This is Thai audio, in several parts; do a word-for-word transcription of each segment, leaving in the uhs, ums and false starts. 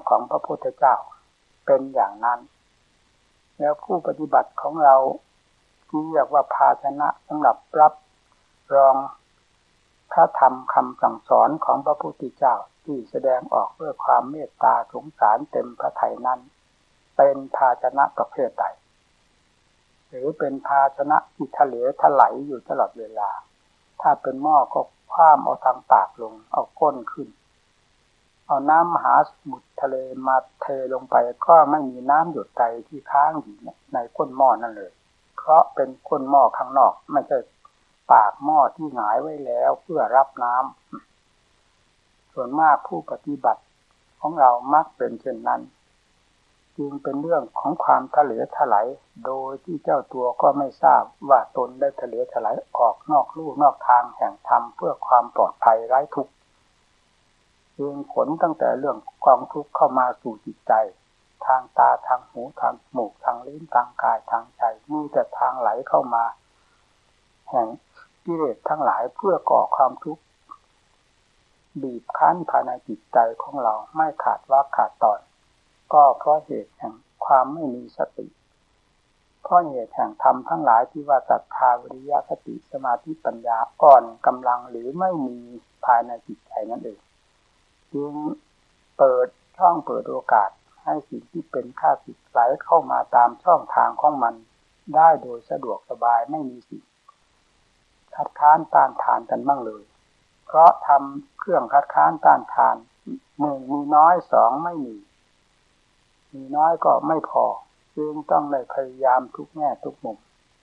ของพระพุทธเจ้าเป็นอย่างนั้นแล้วผู้ปฏิบัติของเราที่เรียกว่าภาชนะสำหรับรับรองพระธรรมคำสั่งสอนของพระพุทธเจ้าที่แสดงออกด้วยความเมตตาสงสารเต็มพระทัยนั้นเป็นภาชนะประเภทใดหรือเป็นภาชนะที่ทะเลถลายอยู่ตลอดเวลาถ้าเป็นหม้อก็คว่ำเอาทางปากลงเอาก้นขึ้นเอาน้ำมหาสมุทรทะเลมาเทลงไปก็ไม่มีน้ำหยดใดที่ค้างอยู่ในก้นหม้อนั่นเลยเพราะเป็นก้นหม้อข้างนอกไม่ใช่ปากหม้อที่หงายไว้แล้วเพื่อรับน้ำส่วนมากผู้ปฏิบัติของเรามักเป็นเช่นนั้นจึงเป็นเรื่องของความทะเลถลายโดยที่เจ้าตัวก็ไม่ทราบว่าตนได้ทะเลถลายออกนอกลู่นอกทางแห่งธรรมเพื่อความปลอดภัยไร้ทุกข์จึงผลตั้งแต่เรื่องกองทุกข์เข้ามาสู่จิตใจทางตาทางหูทางจมูกทางลิ้นทางกายทางใจมีแต่ทางไหลเข้ามาแห่งกิเลสทั้งหลายเพื่อก่อความทุกข์บีบคั้นภายในจิตใจของเราไม่ขาดว่าขาดตอนก็เพราะเหตุแห่งความไม่มีสติเพราะเหตุแห่งธรรมทั้งหลายที่ว่าศรัทธาวิริยะสติสมาธิปัญญาอ่อนกำลังหรือไม่มีภายในจิตใจนั่นเองจึงเปิดช่องเปิดโอกาสให้สิ่งที่เป็นข้าศึกไหลเข้ามาตามช่องทางของมันได้โดยสะดวกสบายไม่มีสิ่งคัดค้านต้านทานกันบ้างเลยเพราะทำเครื่องคัดค้านต้านทานหนึ่งมีน้อยสองไม่มีมีน้อยก็ไม่พอจึงต้องได้พยายามทุกแง่ทุกมุม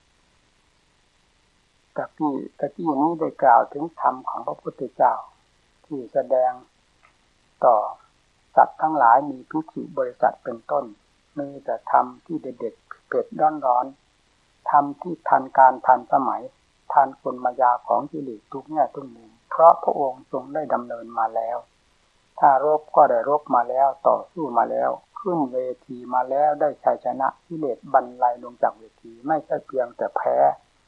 แต่ที่ตะกี้นี้ได้กล่าวถึงธรรมของพระพุทธเจ้าที่แสดงต่อสัตว์ทั้งหลายมีภิกษุบริษัทเป็นต้นมีแต่ธรรมที่เด็ดๆเผ็ดร้อนๆธรรมที่ทันการทันสมัยทันกลมายาของกิเลสทุกแง่ทุกมุมเพราะพระองค์ทรงได้ดำเนินมาแล้วถ้ารบก็ได้รบมาแล้วต่อสู้มาแล้วขึ้นเวทีมาแล้วได้ชัยชนะกิเลสบรรลัยลงจากเวทีไม่ใช่เพียงแต่แพ้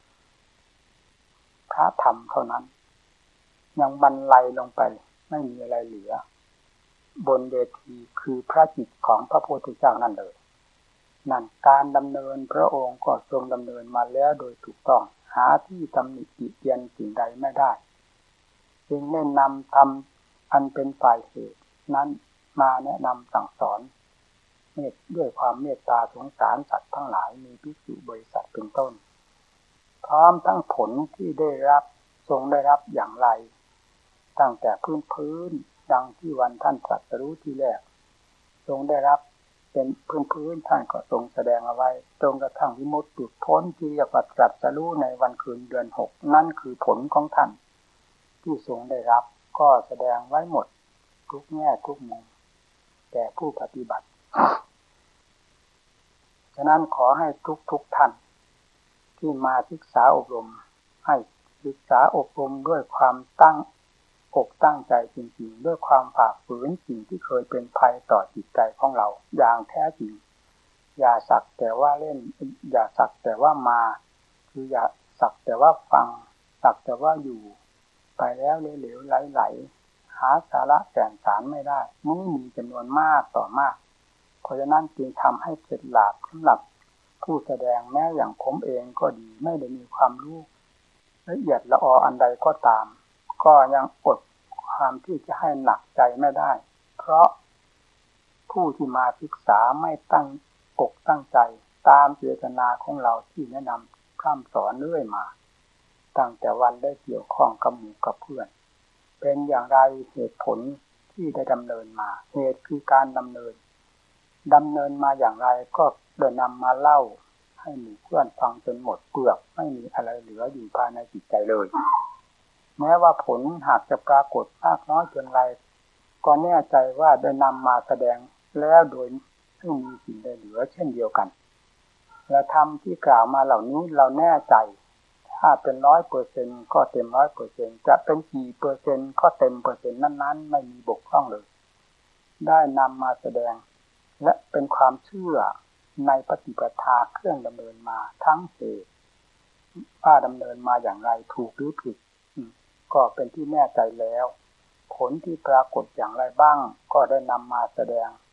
พระธรรมเท่านั้นยังบรรลัยลงไปไม่มีอะไรเหลือบนเวทีคือพระจิตของพระพุทธเจ้านั่นเลยนั่นการดำเนินพระองค์ก็ทรงดำเนินมาแล้วโดยถูกต้องหาที่ตำหนิติเตียนสิ่งใดไม่ได้จึงได้นำธรรมอันเป็นฝ่ายเหตุนั้นมาแนะนำสั่งสอนเมตด้วยความเมตตาสงสารสัตว์ทั้งหลายมีภิกษุบริษัทเป็นต้นพร้อมทั้งผลที่ได้รับทรงได้รับอย่างไรตั้งแต่พื้นพื้นดังที่วันท่านตรัสรู้ที่แรกทรงได้รับเป็นพื้นพื้นท่านก็ทรงแสดงเอาไว้จนกระทั่งวิมุตติหลุดพ้นที่จะตรัสรู้ในวันคืนเดือนหกนั่นคือผลของท่านที่ทรงได้รับก็แสดงไว้หมดทุกแง่ทุกมุมแก่ผู้ปฏิบัติฉะนั้นขอให้ทุกทุกท่านที่มาศึกษาอบรมให้ศึกษาอบรมด้วยความตั้งอกตั้งใจจริงๆด้วยความฝ่าฝืนสิ่งที่เคยเป็นภัยต่อจิตใจของเราอย่างแท้จริงอย่าสักแต่ว่าเล่นอย่าสักแต่ว่ามาคืออย่าสักแต่ว่าฟังสักแต่ว่าอยู่ไปแล้วเหลวๆไหลๆหาสาระแก่นสารไม่ได้นี่มีจำนวนมากต่อมากเพราะฉะนั้นจึงทำให้เข็ดหลาบสำหรับผู้แสดงแม้อย่างผมเองก็ดีไม่ได้มีความรู้ละเอียดละอออันใดก็ตามก็ยังอดความที่จะให้หนักใจไม่ได้เพราะผู้ที่มาศึกษาไม่ตั้งอกตั้งใจตามเจตนาของเราที่แนะนำพร่ำสอนเรื่อยมาตั้งแต่วันได้เกี่ยวข้องกับหมู่กับเพื่อนเป็นอย่างไรเหตุผลที่ได้ดำเนินมาเหตุคือการดำเนินดำเนินมาอย่างไรก็ได้นำมาเล่าให้หมู่เพื่อนฟังจนหมดเปลือกไม่มีอะไรเหลืออยู่ภายในจิตใจเลยแม้ว่าผลหากจะปรากฏมากน้อยเพียงไรก็แน่ใจว่าได้นำมาแสดงแล้วโดยไม่มีสิ่งใดเหลือเช่นเดียวกันและธรรมที่กล่าวมาเหล่านี้เราแน่ใจถ้าเป็นร้อยเปอร์เซ็นต์ก็เต็มร้อยเปอร์เซ็นต์จะเป็นกี่เปอร์เซ็นต์ก็เต็มเปอร์เซ็นต์นั้นๆไม่มีบกพร่องเลยได้นำมาแสดงและเป็นความเชื่อในปฏิปทาเครื่องดำเนินมาทั้งเหตุว่าดำเนินมาอย่างไรถูกหรือผิดก็เป็นที่แน่ใจแล้วผลที่ปรากฏอย่างไรบ้างก็ได้นำมาแสดง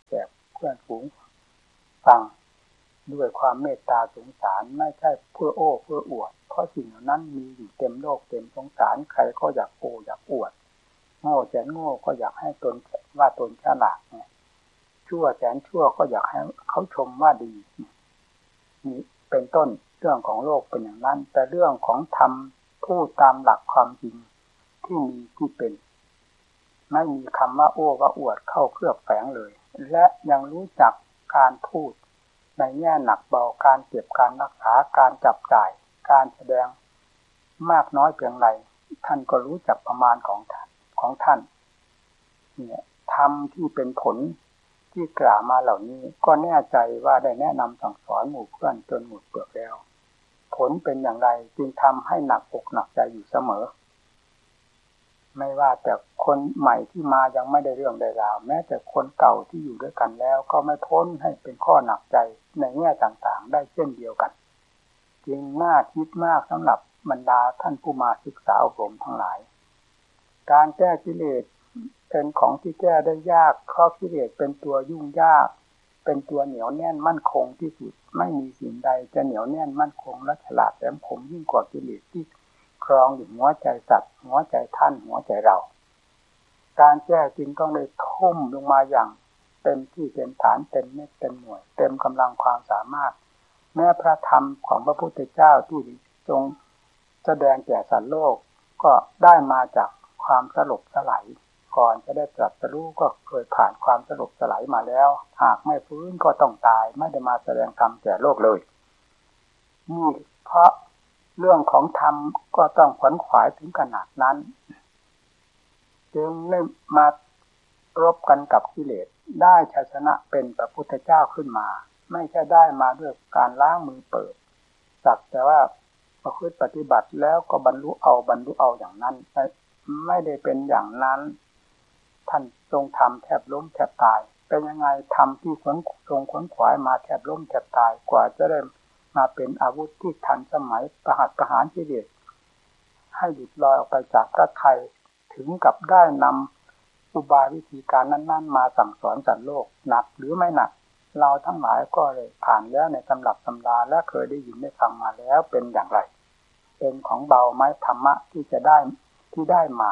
แก่เพื่อนฝูงฟังด้วยความเมตตาสงสารไม่ใช่เพื่อโอ้เพื่ออวดเพราะสิ่งเหล่านั้นมีอยู่เต็มโลกเต็มสงสารใครก็อยากโอ้อยากอวดโง่แสนโง่ก็อยากให้ตนว่าตนฉลาดเนี่ยชั่วแสนชั่วก็อยากให้เขาชมว่าดีนี่เป็นต้นเรื่องของโลกเป็นอย่างนั้นแต่เรื่องของธรรมพูดตามหลักความจริงที่มีที่เป็นไม่มีคำว่าโอ้ว่าอวดเข้าเคลือบแฝงเลยและยังรู้จักการพูดในแง่หนักเบาการเก็บการรักษาการจับจ่ายการแสดงมากน้อยเพียงไรท่านก็รู้จักประมาณของท่านของท่านเนี่ยธรรมที่เป็นผลที่กล่าวมาเหล่านี้ก็แน่ใจว่าได้แนะนำสั่งสอนหมู่เพื่อนจนหมดเปลือกแล้วผลเป็นอย่างไรจึงทำให้หนักอกหนักใจอยู่เสมอไม่ว่าแต่คนใหม่ที่มายังไม่ได้เรื่องได้ราวแม้แต่คนเก่าที่อยู่ด้วยกันแล้วก็ไม่พ้นให้เป็นข้อหนักใจในแง่ต่างๆได้เช่นเดียวกันจึงน่าคิดมากสำหรับบรรดาท่านผู้มาศึกษาอบรมทั้งหลายการแก้กิเลสเป็นของที่แก้ได้ยากเพราะกิเลสเป็นตัวยุ่งยากเป็นตัวเหนียวแน่นมั่นคงที่สุดไม่มีสิ่งใดจะเหนียวแน่นมั่นคงและฉลาดแหลมคมยิ่งกว่ากิเลสที่ครองอยู่หัวใจสัตว์หัวใจท่านหัวใจเราการแก้จริงต้องเลยทุ่มลงมาอย่างเต็มที่เต็มฐานเต็มเม็ดเต็มหน่วยเต็มกำลังความสามารถแม้พระธรรมของพระพุทธเจ้าที่ทรงแสดงแก่สัตว์โลกก็ได้มาจากความสลบสลายก่อนจะได้ตรัสรู้ก็เคยผ่านความสลบสลายมาแล้วหากไม่ฟื้นก็ต้องตายไม่ได้มาแสดงธรรมแก่โลกเลยนี่เพราะเรื่องของธรรมก็ต้องขวนขวายถึงขนาดนั้นจึงได้มารบกันกับกิเลสได้ชัยชนะเป็นพระพุทธเจ้าขึ้นมาไม่ใช่ได้มาด้วยการล้างมือเปิดสักแต่ว่าประพฤติปฏิบัติแล้วก็บรรลุเอาบรรลุเอาอย่างนั้นไม่ได้เป็นอย่างนั้นท่านทรงทำแทบล้มแทบตายเป็นยังไงทำที่ขวนทรงขวนขวายมาแทบล้มแทบตายกว่าจะได้มาเป็นอาวุธที่ทันสมัยประหัตประหารกิเลสให้หลุดลอยออกไปจากพระทัยถึงกับได้นำอุบายวิธีการนั้นๆมาสั่งสอนสัตว์โลกหนักหรือไม่หนักเราทั้งหลายก็เลยผ่านแล้วในตำรับตำราและเคยได้ยินได้ฟังมาแล้วเป็นอย่างไรเป็นของเบาไหมธรรมะที่จะได้ที่ได้มา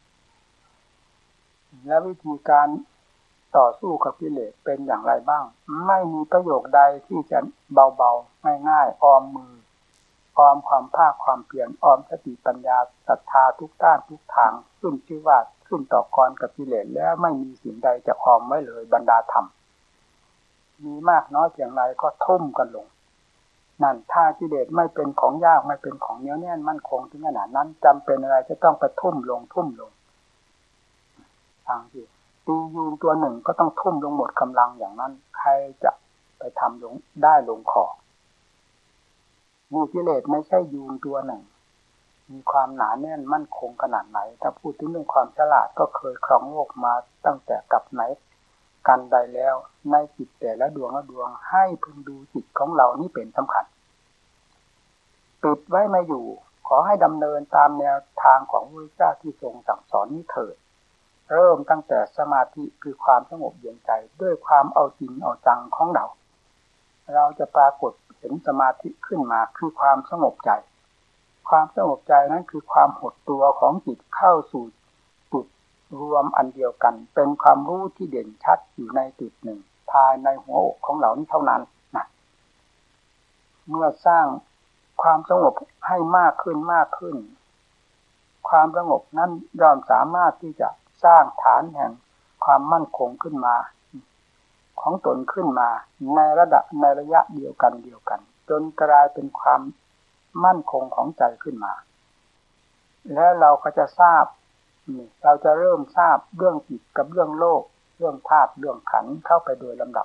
และวิธีการต่อสู้กับกิเลสเป็นอย่างไรบ้างไม่มีประโยคใดที่จะเบาๆง่ายๆออมมือออมความภาคความเพียรออมสติปัญญาศรัทธาทุกด้านทุกทางขึ้นชื่อว่าขึ้นต่อกรกับกิเลสแล้วไม่มีสิ่งใดจะออมไว้เลยบรรดาธรรมมีมากน้อยเพียงไรก็ทุ่มกันลงนั่นถ้ากิเลสไม่เป็นของยากไม่เป็นของเหนียวแน่นมั่นคงถึงขนาดนั้นจำเป็นอะไรจะต้องไปทุ่มลงทุ่มลงทางที่ตียูงตัวหนึ่งก็ต้องทุ่มลงหมดกำลังอย่างนั้นใครจะไปทำลงได้ลงคอมูกิเลสไม่ใช่ยูงตัวหนึ่งมีความหนาแน่นมั่นคงขนาดไหนถ้าพูดถึงเรื่องความฉลาดก็เคยครองโลกมาตั้งแต่กับไหนกันใดแล้วในจิตแต่ละดวงละดวงให้พึงดูจิตของเรานี่เป็นสำคัญปิดไว้ไม่อยู่ขอให้ดำเนินตามแนวทางของพระพุทธเจ้าที่ทรงสั่งสอนนี้เถิดเริ่มตั้งแต่สมาธิคือความสงบเย็นใจด้วยความเอาจริงเอาจังของเราเราจะปรากฏเห็นสมาธิขึ้นมาคือความสงบใจความสงบใจนั้นคือความหดตัวของจิตเข้าสู่จุดรวมอันเดียวกันเป็นความรู้ที่เด่นชัดอยู่ในจุดหนึ่งภายในหัวอกของเรานี้เท่านั้นนะเมื่อสร้างความสงบให้มากขึ้นมากขึ้นความสงบนั้นย่อมสามารถที่จะสร้างฐานแห่งความมั่นคงขึ้นมาของตนขึ้นมาในระดับในระยะเดียวกันเดียวกันจนกลายเป็นความมั่นคงของใจขึ้นมาแล้วเราก็จะทราบเราจะเริ่มทราบเรื่องจิตกับเรื่องโลกเรื่องธาตุเรื่องขันธ์เข้าไปโดยลำดับ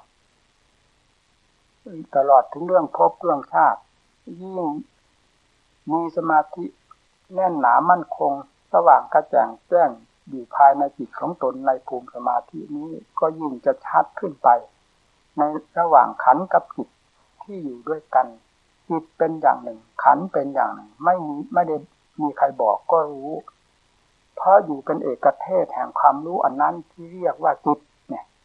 ตลอดถึงเรื่องภพเรื่องชาติยิ่งมีสมาธิแน่นหนามั่นคงสว่างกระจ่างแจ้งอยู่ภายในจิตของตนในภูมิสมาธินี้ก็ยิ่งจะชัดขึ้นไปในระหว่างขันธ์กับจิตที่อยู่ด้วยกันจิตเป็นอย่างหนึ่งขันธ์เป็นอย่างหนึ่งไม่มีไม่ได้มีใครบอกก็รู้เพราะอยู่เป็นเอกเทศแห่งความรู้อันนั้นที่เรียกว่าจิตเนี่ย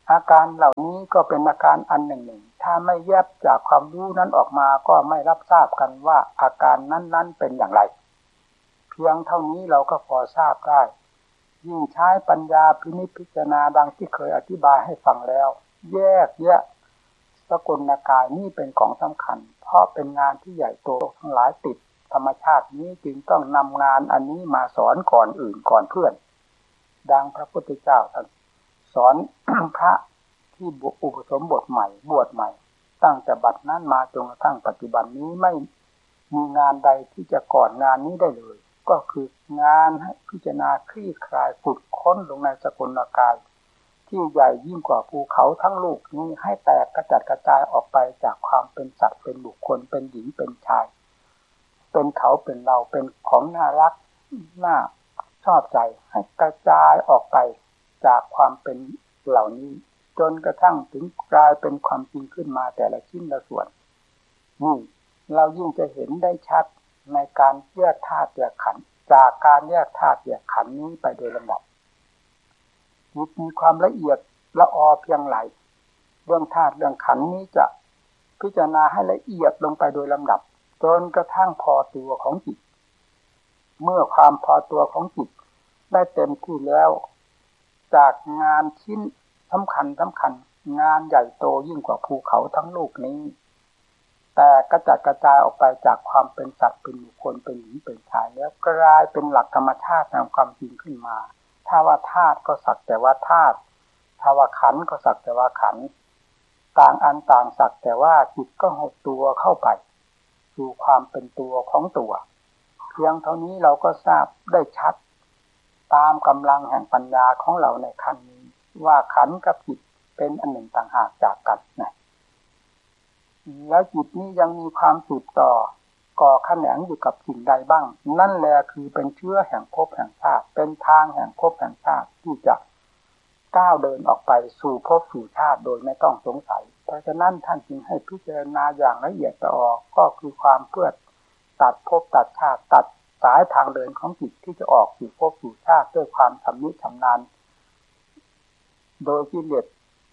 อาการเหล่านี้ก็เป็นอาการอันหนึ่งหนึ่งถ้าไม่แยบจากความรู้นั้นออกมาก็ไม่รับทราบกันว่าอาการนั้นๆเป็นอย่างไรเพียงเท่านี้เราก็พอทราบได้ยิ่งใช้ปัญญาพินิจพิจารณาดังที่เคยอธิบายให้ฟังแล้วแยกแยะสกุลกายนี่เป็นของสำคัญเพราะเป็นงานที่ใหญ่โตทั้งหลายติดธรรมชาตินี้จึงต้องนำงานอันนี้มาสอนก่อนอื่นก่อนเพื่อนดังพระพุทธเจ้าท่านสอน พระที่อุปสมบทใหม่บวชใหม่ตั้งแต่บัดนั้นมาจนกระทั่งปัจจุบันนี้ไม่มีงานใดที่จะก่อนงานนี้ได้เลยก็คืองานให้พิจารณาคลี่คลายขุดค้นลงในสกุลกายที่ใหญ่ยิ่งกว่าภูเขาทั้งลูกนี้ให้แตกกระจัดกระจายออกไปจากความเป็นสัตว์เป็นบุคคลเป็นหญิงเป็นชายเป็นเขาเป็นเราเป็นของน่ารักน่าชอบใจให้กระจายออกไปจากความเป็นเหล่านี้จนกระทั่งถึงกลายเป็นความจริงขึ้นมาแต่ละชิ้นละส่วนนี่เรายิ่งจะเห็นได้ชัดในการแยกธาตุแยกขันธ์จากการแยกธาตุแยกขันธ์นี้ไปโดยลำดับมีความละเอียดละออเพียงไรเรื่องธาตุเรื่องขันธ์นี้จะพิจารณาให้ละเอียดลงไปโดยลำดับจนกระทั่งพอตัวของจิตเมื่อความพอตัวของจิตได้เต็มที่แล้วจากงานชิ้นสำคัญสำคัญงานใหญ่โตยิ่งกว่าภูเขาทั้งลูกนี้แต่กระจัดกระจายออกไปจากความเป็นสัตว์เป็นบุคคลเป็นหญิงเป็นชายแล้วกลายเป็นหลักธรรมชาติตามความจริงขึ้นมาถ้าว่าธาตุก็สักแต่ว่าธาตุถ้าว่าขันธ์ก็สักแต่ว่าขันธ์ต่างอันต่างสักแต่ว่าจิตก็หดตัวเข้าไปสู่ความเป็นตัวของตัวเพียงเท่านี้เราก็ทราบได้ชัดตามกำลังแห่งปัญญาของเราในขั้นนี้ว่าขันธ์กับจิตเป็นอันหนึ่งต่างหากจากกันนะแล้วจิตนี้ยังมีความสืบต่อก่อแขนงอยู่กับสิ่งใดบ้างนั่นแหละคือเป็นเชื้อแห่งภพแห่งชาติเป็นทางแห่งภพแห่งชาติที่จะก้าวเดินออกไปสู่ภพสู่ชาติโดยไม่ต้องสงสัยเพราะฉะนั้นท่านจึงให้พิจารณาอย่างละเอียดละออก็คือความเพื่อตัดภพตัดชาติตัดสายทางเดินของจิตที่จะออกสู่ภพสู่ชาติด้วยความชำนิชำนาญโดยกิเลส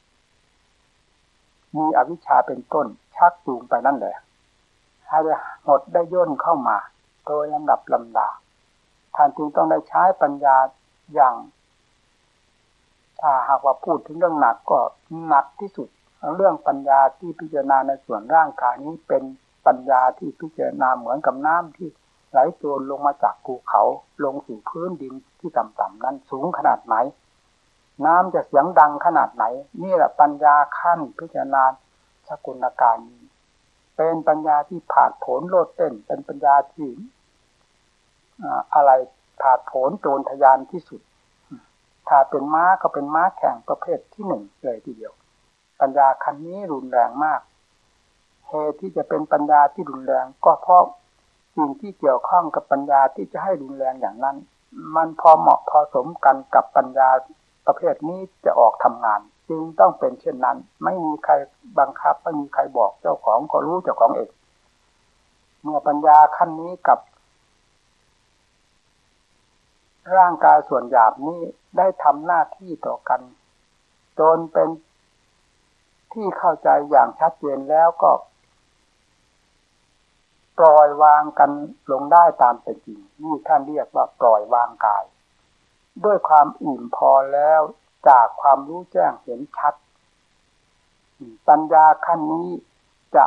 มีอวิชชาเป็นต้นชักจูงไปนั่นแหละให้หมดได้ย่นเข้ามาโดยลำดับลำดาท่านจึงต้องได้ใช้ปัญญาอย่างถ้าหากว่าพูดถึงเรื่องหนักก็หนักที่สุดเรื่องปัญญาที่พิจารณาในส่วนร่างกายนี้เป็นปัญญาที่พิจารณาเหมือนกับน้ำที่ไหลโจรลงมาจากภูเขาลงสู่พื้นดินที่ต่ำๆนั้นสูงขนาดไหนน้ำจะเสียงดังขนาดไหนนี่แหละปัญญาขั้นพิจารณาสกุลกายนี้เป็นปัญญาที่ผาดโผนโลดเต้นเป็นปัญญาที่อะไรผาดโผนโจรทะยานที่สุดถ้าเป็นม้าก็เป็นม้าแข่งประเภทที่หนึ่งเลยทีเดียวปัญญาขั้นนี้รุนแรงมากเหตุที่จะเป็นปัญญาที่รุนแรงก็เพราะสิ่งที่เกี่ยวข้องกับปัญญาที่จะให้รุนแรงอย่างนั้นมันพอเหมาะพอสมกันกับปัญญาประเภทนี้จะออกทำงานจึงต้องเป็นเช่นนั้นไม่มีใครบังคับไม่มีใครบอกเจ้าของก็รู้เจ้าของเองเมื่อปัญญาขั้นนี้กับร่างกายส่วนหยาบนี้ได้ทำหน้าที่ต่อกันจนเป็นที่เข้าใจอย่างชัดเจนแล้วก็ปล่อยวางกันลงได้ตามเป็นจริงนี่ท่านเรียกว่าปล่อยวางกายด้วยความอิ่มพอแล้วจากความรู้แจ้งเห็นชัดปัญญาขั้นนี้จะ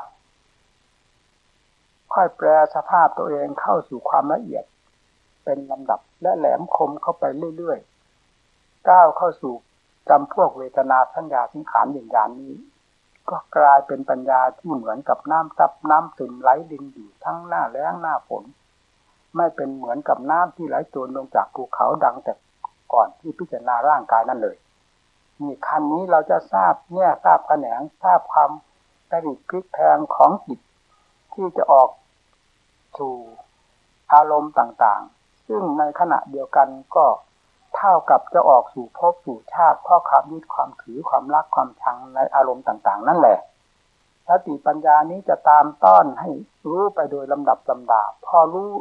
ค่อยแปลสภาพตัวเองเข้าสู่ความละเอียดเป็นลำดับและแหลมคมเข้าไปเรื่อยๆก้าวเข้าสู่จำพวกเวทนาสัญญาสังขารวิญญาณนี้ก็กลายเป็นปัญญาที่เหมือนกับน้ำซับน้ำซึมไหลลินอยู่ทั้งหน้าแล้งหน้าฝนไม่เป็นเหมือนกับน้ำที่ไหลโจรลงจากภูเขาดังแต่ก่อนที่พิจารณาร่างกายนั่นเลยนี่ขั้นนี้เราจะทราบเนี่ยทราบแขนงทราบความกระดิกพลิกแพลงของจิตที่จะออกสู่อารมณ์ต่างๆซึ่งในขณะเดียวกันก็เท่ากับจะออกสู่ภพสู่ชาติเพราะความยึดความถือความรักความชังในอารมณ์ต่างๆนั่นแหละสติปัญญานี้จะตามต้อนให้รู้ไปโดยลำดับลำดาพอรู้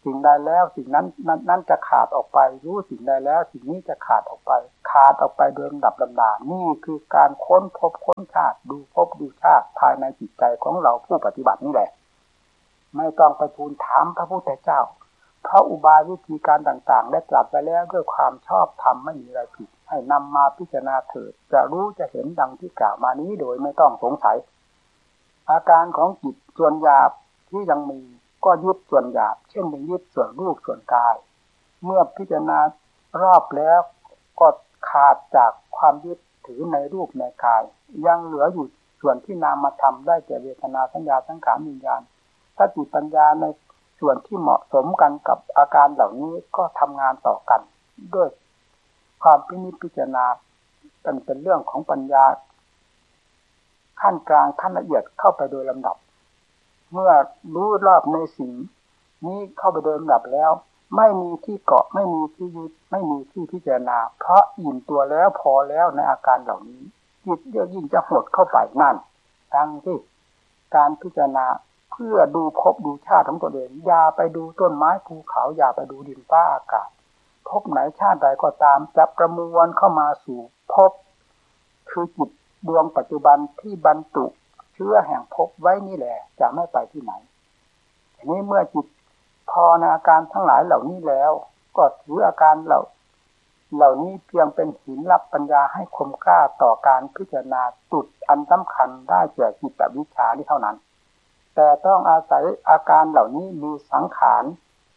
สิ่งใดแล้วสิ่งนั้นนั้นนั้นจะขาดออกไปรู้สิ่งใดแล้วสิ่งนี้จะขาดออกไปขาดออกไปโดยลำดับลำดานี่คือการค้นพบค้นชาติดูพบดูชาติภายในจิตใจของเราผู้ปฏิบัตินี่แหละไม่ต้องไปทูลถามพระพุทธเจ้าเพราะอุบายวิธีการต่างๆได้ตรัสไปแล้วด้วยความชอบธรรมไม่มีอะไรผิดให้นำมาพิจารณาเถิดจะรู้จะเห็นดังที่กล่าวมานี้โดยไม่ต้องสงสัยอาการของจิตส่วนหยาบที่ยังมีก็ยึดส่วนหยาบเช่นเป็นยึดส่วนรูปส่วนกายเมื่อพิจารณารอบแล้วก็ขาดจากความยึดถือในรูปในกายยังเหลืออยู่ส่วนที่นามธรรมได้แก่เวทนาสัญญาสังขารวิญญาณสติปัญญาในส่วนที่เหมาะสมกันกับอาการเหล่านี้ก็ทำงานต่อกันด้วยความพินิจพิจารณาเป็นเป็นเรื่องของปัญญาขั้นกลางขั้นละเอียดเข้าไปโดยลำดับเมื่อรู้รอบในสิ่งนี้เข้าไปโดยลำดับแล้วไม่มีที่เกาะไม่มีที่ยึดไม่มีที่พิจารณาเพราะอิ่มตัวแล้วพอแล้วในอาการเหล่านี้จิตเยอะยิ่งจะหดเข้าไปนั่นทั้งที่การพิจารณาเพื่อดูภพดูชาติของตัวเองอย่าไปดูต้นไม้ภูเขาอย่าไปดูดินฟ้าอากาศภพไหนชาติใดก็ตามจะประมวลเข้ามาสู่ภพคือจิตดวงปัจจุบันที่บรรจุเชื้อแห่งภพไว้นี่แหละจะไม่ไปที่ไหนทีนี้เมื่อจิตพอในอาการทั้งหลายเหล่านี้แล้วก็ถืออาการเหล่าเหล่านี้เพียงเป็นหินรับปัญญาให้คมกล้าต่อการพิจารณาจุดอันสำคัญได้แก่จิตวิชชานี้เท่านั้นแต่ต้องอาศัยอาการเหล่านี้มีสังขาร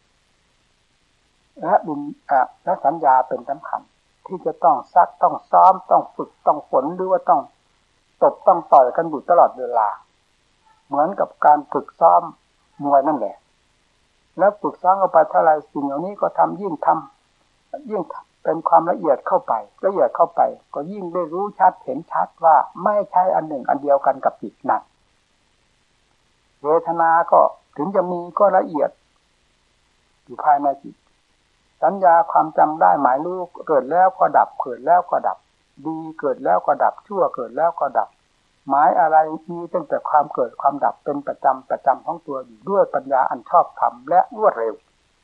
และบุญและสัญญาเป็นสำคัญที่จะต้องซักต้องซ้อมต้องฝึกต้องฝนหรือว่าต้องตบต้องต่อยกันอยู่ตลอดเวลาเหมือนกับการฝึกซ้อมมวยนั่นแหละแล้วฝึกซ้อมเข้าไปเท่าไรสิ่งเหล่านี้ก็ทำยิ่งทำยิ่งเป็นความละเอียดเข้าไปละเอียดเข้าไปก็ยิ่งได้รู้ชัดเห็นชัดว่าไม่ใช่อันหนึ่งอันเดียวกันกับจิตนั่นเวทนาก็ถึงจะมีก็ละเอียดอยู่ภายในจิตสัญญาความจำได้หมายรู้เกิดแล้วก็ดับเกิดแล้วก็ดับดีเกิดแล้วก็ดับชั่วเกิดแล้วก็ดับหมายอะไรมีตั้งแต่ความเกิดความดับเป็นประจำประจำของตัวอยู่ด้วยปัญญาอันชอบธรรมและรวดเร็ว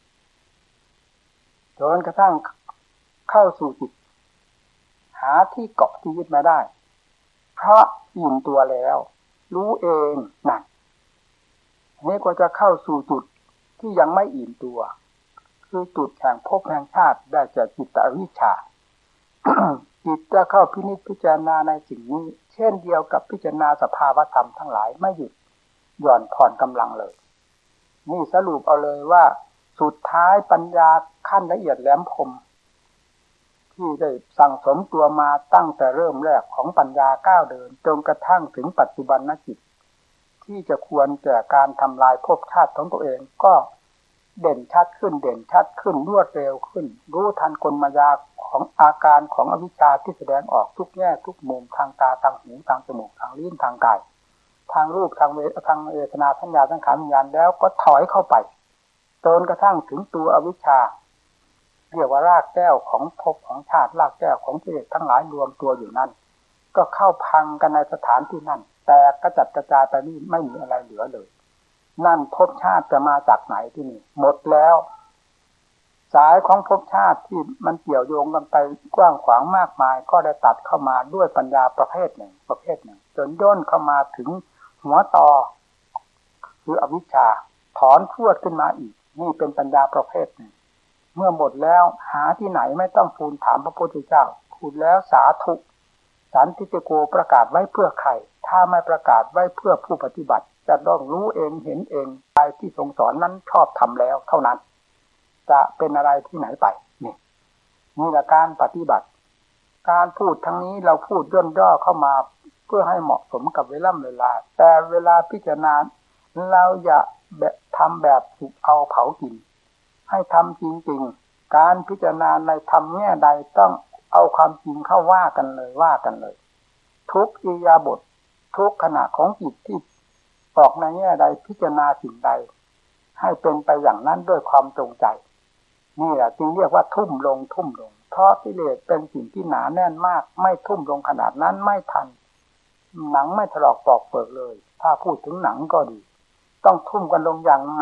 จนกระทั่งเข้าสู่จิตหาที่เกาะที่ยึดมาได้เพราะอิ่มตัวแล้วรู้เองนั่นนี่ก็จะเข้าสู่จุดที่ยังไม่อิ่มตัวคือจุดแห่งภพแห่งชาติได้แก่จิตวิชชา จิตจะเข้าพินิจพิจารณาในสิ่งนี้เช่นเดียวกับพิจารณาสภาวธรรมทั้งหลายไม่หยุดหย่อนผ่อนกำลังเลยนี่สรุปเอาเลยว่าสุดท้ายปัญญาขั้นละเอียดแหลมคมที่ได้สั่งสมตัวมาตั้งแต่เริ่มแรกของปัญญาก้าวเดินจนกระทั่งถึงปัจจุบันจิตที่จะควรแก่การทำลายภพชาติของตัวเองก็เด่นชัดขึ้นเด่นชัดขึ้นรวดเร็วขึ้นรู้ทันกลมายาของอาการของอวิชชาที่แสดงออกทุกแง่ทุกมุมทางตาทางหูทางจมูกทางลิ้นทางกายทางรูปทางเวทางเวทนาสัญญาสังขารวิญญาณแล้วก็ถอยเข้าไปจนกระทั่งถึงตัวอวิชชาเรียกว่ารากแก้วของภพของชาติรากแก้วของกิเลสทั้งหลายรวมตัวอยู่นั่นก็เข้าพังกันในสถานที่นั่นแต่กระจัดกระจายไปนี่ไม่มีอะไรเหลือเลยนั่นภพชาติจะมาจากไหนที่นี่หมดแล้วสายของภพชาติที่มันเกี่ยวโยงกันไปกว้างขวางมากมายก็ได้ตัดเข้ามาด้วยปัญญาประเภทหนึ่งประเภทหนึ่งจนย่นเข้ามาถึงหัวตอคืออวิชชาถอนพรวดขึ้นมาอีกนี่เป็นปัญญาประเภทหนึ่งเมื่อหมดแล้วหาที่ไหนไม่ต้องทูลถามพระพุทธเจ้าพูดแล้วสาธุสันติโกประกาศไว้เพื่อใครถ้าไม่ประกาศไว้เพื่อผู้ปฏิบัติจะต้องรู้เองเห็นเองไปที่ทรงสอนนั้นชอบทำแล้วเท่านั้นจะเป็นอะไรที่ไหนไปนี่นี่แหละการปฏิบัติการพูดทั้งนี้เราพูดย่นย่อเข้ามาเพื่อให้เหมาะสมกับเวลาเวลาแต่เวลาพิจารณาเราอย่าแบบทำแบบสุกเอาเผากินให้ทำจริงๆการพิจารณาในธรรมแง่ใดต้องเอาความจริงเข้าว่ากันเลยว่ากันเลยทุกอิริยาบถทุกขณะของจิตที่ออกในแง่ใดพิจารณาสิ่งใดให้เป็นไปอย่างนั้นด้วยความจงใจนี่แหละจึงเรียกว่าทุ่มลงทุ่มลงเพราะกิเลสเป็นสิ่งที่หนาแน่นมากไม่ทุ่มลงขนาดนั้นไม่ทันหนังไม่ถลอกปอกเปลือกเลยถ้าพูดถึงหนังก็ดีต้องทุ่มกันลงอย่างหนัก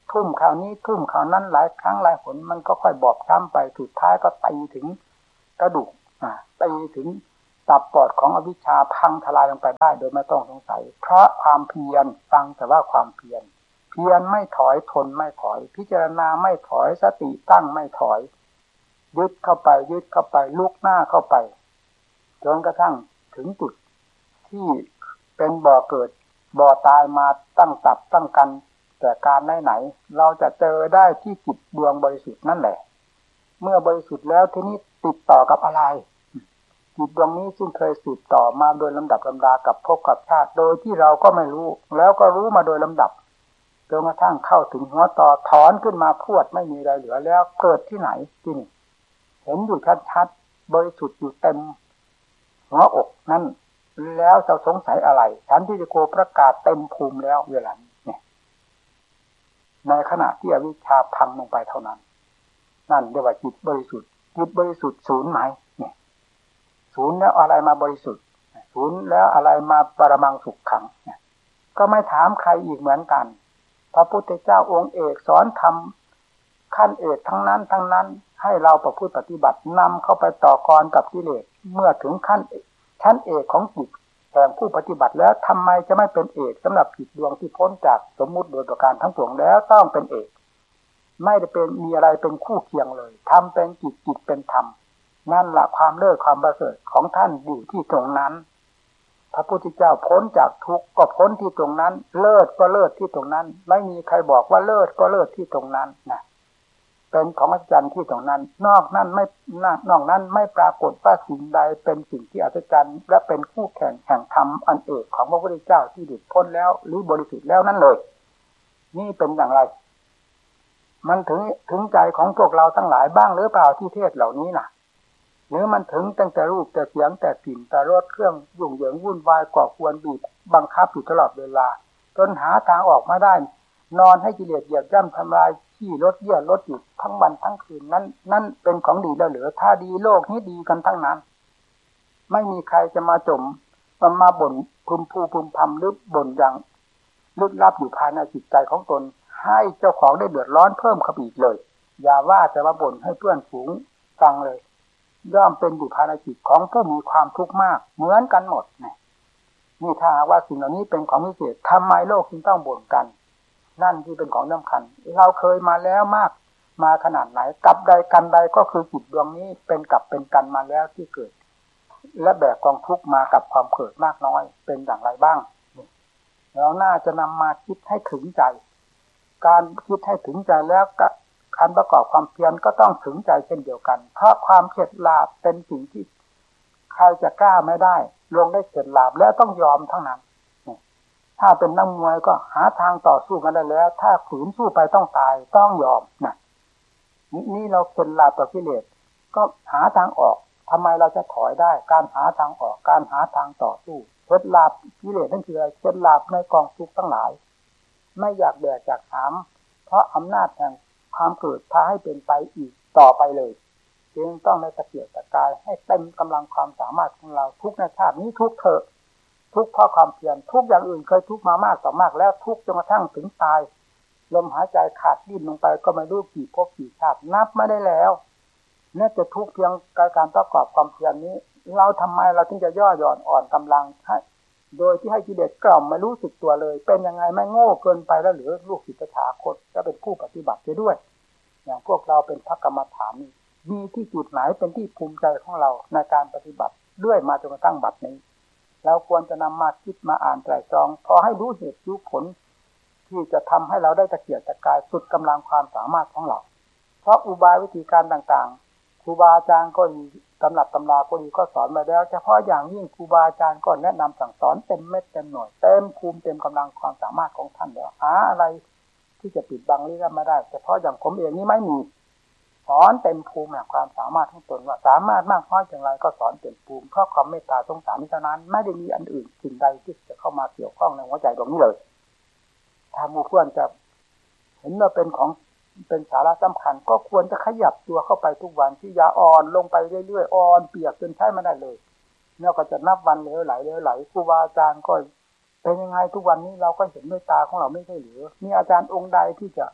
ทุ่มคราวนี้ทุ่มคราวนั้นหลายครั้งหลายหนมันก็ค่อยบอบช้ำไปสุดท้ายก็ตีถึงกระดูกอ่าตีถึงตับปอดของอวิชชาพังทลายลงไปได้โดยไม่ต้องสงสัยเพราะความเพียรฟังแต่ว่าความเพียรเพียรไม่ถอยทนไม่ถอยพิจารณาไม่ถอยสติตั้งไม่ถอยยึดเข้าไปยึดเข้าไปลุกหน้าเข้าไปจนกระทั่งถึงจุดที่เป็นบ่อเกิดบ่อตายมาตั้งตับตั้งกันแต่การไหนๆเราจะเจอได้ที่จิตดวงบริสุทธิ์นั่นแหละเมื่อบริสุทธิ์แล้วทีนี้ติดต่อกับอะไรจิตดวงนี้ซึ่งเคยสืบต่อมาโดยลำดับลำดากับภพกับชาติโดยที่เราก็ไม่รู้แล้วก็รู้มาโดยลำดับจนกระทั่งเข้าถึงหัวต่อถอนขึ้นมาพรวดไม่มีอะไรเหลือแล้วเกิดที่ไหนที่นี่เห็นอยู่ชัดๆบริสุทธิ์อยู่เต็มหัวอกนั่นแล้วจะสงสัยอะไรฉันที่จะโกประกาศเต็มภูมิแล้วเวลานี้เนี่ยในขณะที่อวิชชาพังลงไปเท่านั้นนั่นเรียกว่าจิตบริสุทธิ์จิตบริสุทธิ์ศูนย์ไหมเนี่ยศูนย์แล้วอะไรมาบริสุทธิ์ศูนย์แล้วอะไรมาปรมังสุขขังเนี่ยก็ไม่ถามใครอีกเหมือนกันพระพุทธเจ้าองค์เอกสอนธรรมขั้นเอกทั้งนั้นทั้งนั้นให้เราประพฤติปฏิบัตินำเข้าไปต่อกรกับกิเลสเมื่อถึงขั้นชั้นเอกของจิตแห่งผู้ปฏิบัติแล้วทำไมจะไม่เป็นเอกสำหรับจิตดวงที่พ้นจากสมมุติโดยประการทั้งปวงแล้วต้องเป็นเอกไม่ได้เป็นมีอะไรเป็นคู่เคียงเลยทำเป็นจิตจิตเป็นธรรมนั่นแหละความเลิศความประเสริฐของท่านอยู่ที่ตรงนั้นพระพุทธเจ้าพ้นจากทุกข์ก็พ้นที่ตรงนั้นเลิศก็เลิศที่ตรงนั้นไม่มีใครบอกว่าเลิศก็เลิศที่ตรงนั้นนะเป็นของอัศจรรย์ที่ตรงนั้นนอกนั้นไม่นอกนั้นไม่ปรากฏว่าสิ่งใดเป็นสิ่งที่อัศจรรย์และเป็นคู่แข่งแห่งธรรมอันเอกของพระพุทธเจ้าที่หลุดพ้นแล้วหรือบริสุทธิ์แล้วนั่นเลยนี่เป็นอย่างไรมันถึงถึงใจของพวกเราทั้งหลายบ้างหรือเปล่าที่เทศเหล่านี้น่ะหรือมันถึงตั้งแต่รูปแต่เสียงแต่กลิ่นแต่รสเครื่องยุ่งเหยิงวุ่นวายก่อควรบีบบังคับอยู่ตลอดเวลาจนหาทางออกไม่ได้นอนให้กิเลสเหยียบย่ำทำลายขี้รถเยี่ยรถอยู่ทั้งวันทั้งคืนนั้นนั่นเป็นของดีแล้วเหรือถ้าดีโลกนี้ดีกันทั้งนั้นไม่มีใครจะมาจมมามาบ่นพึมพูพึมพำหรือบ่นอย่างลึกลับอยู่ภายในจิตใจของตนให้เจ้าของได้เดือดร้อนเพิ่มขึ้นอีกเลยอย่าว่าจะมาบ่นให้เพื่อนฝูงฟังเลยย่อมเป็นอยู่ภายในจิตของผู้มีความทุกข์มากเหมือนกันหมดนี่นี่ถ้าว่าสิ่งเหล่านี้เป็นของพิเศษทำไมโลกจึงต้องบ่นกันนั่นที่เป็นของสำคัญเราเคยมาแล้วมากมาขนาดไหนกับใดกันใดก็คือจิตดวงนี้เป็นกับเป็นกันมาแล้วที่เกิดและแบกกองทุกข์มากับความเกิดมากน้อยเป็นอย่างไรบ้างเราน่าจะนำมาคิดให้ถึงใจการคิดให้ถึงใจแล้วการประกอบความเพียรก็ต้องถึงใจเช่นเดียวกันเพราะความเข็ดหลาบเป็นสิ่งที่ใครจะกล้าไม่ได้ลงได้เข็ดหลาบแล้วต้องยอมทั้งนั้นถ้าเป็นนักมวยก็หาทางต่อสู้กันได้แล้วถ้าฝืนสู้ไปต้องตายต้องยอมนะนี่เราเข็ดหลาบต่อกิเลสก็หาทางออกทำไมเราจะถอยได้การหาทางออกการหาทางต่อสู้เข็ดหลาบกิเลสนั่นคืออะไรเข็ดหลาบในกองทุกข์ทั้งหลายไม่อยากแบกอยากหามเพราะอำนาจแห่งความเกิดพาให้เป็นไปอีกต่อไปเลยจึงต้องในตะเกียกตะกายให้เต็มกำลังความสามารถของเราทุกในชาตินี้ทุกเถอะทุกเพราะความเพียรทุกอย่างอื่นเคยทุกมามากต่อมากแล้วทุกจนกระทั่งถึงตายลมหายใจขาดดิ้นลงไปก็ไม่รู้กี่ภพกี่ชาตินับไม่ได้แล้วน่าจะทุกเพียงการประกอบความเพียรนี้เราทำไมเราถึงจะย่อหย่อนอ่อนกำลังให้โดยที่ให้กิเลสกล่อมไม่รู้สึกตัวเลยเป็นยังไงไม่โง่เกินไปแล้วหรือลูกศิษย์ตถาคตจะเป็นผู้ปฏิบัติไปด้วยอย่างพวกเราเป็นพระกรรมฐานนี้มีที่จุดไหนเป็นที่ภูมิใจของเราในการปฏิบัติด้วยมาจนกระทั่งบัดนี้เราควรจะนำมาคิดมาอ่านไตร่ตรองพอให้รู้เหตุรู้ผลที่จะทำให้เราได้ตะเกียกตะกายสุดกำลังความสามารถของเราเพราะอุบายวิธีการต่างๆครูบาอาจารย์ก็ดีตำรับตำราก็ดีก็สอนมาแล้วเฉพาะอย่างยิ่งครูบาอาจารย์ก็แนะนำสั่งสอนเต็มเม็ดเต็มหน่วยเต็มภูมิเต็มกำลังความสามารถของท่านแล้วหาอะไรที่จะปิดบังเรื่องไม่ได้เฉพาะอย่างผมเองนี่ไม่มีสอนเต็มภูมิแห่งความสามารถของตนว่าสามารถมากน้อยอย่างไรก็สอนเต็มภูมิเพราะความเมตตาสงสารนี้เท่านั้นไม่ได้มีอันอื่นสิ่งใดที่จะเข้ามาเกี่ยวข้องในหัวใจดวงนี้เลยถ้าหมู่เพื่อนจะเห็นว่าเป็นของเป็นสาระสำคัญก็ควรจะขยับตัวเข้าไปทุกวันที่ยาอ่อนลงไปเรื่อยๆอ่อนเปียกจนใช้ไม่ได้เลยแล้วก็จะนับวันเหลวไหลเหลวไหลครูบาอาจารย์ก็เป็นยังไงทุกวันนี้เราก็เห็นด้วยตาของเราไม่ใช่หรือมีอาจารย์องค์ใดที่จะ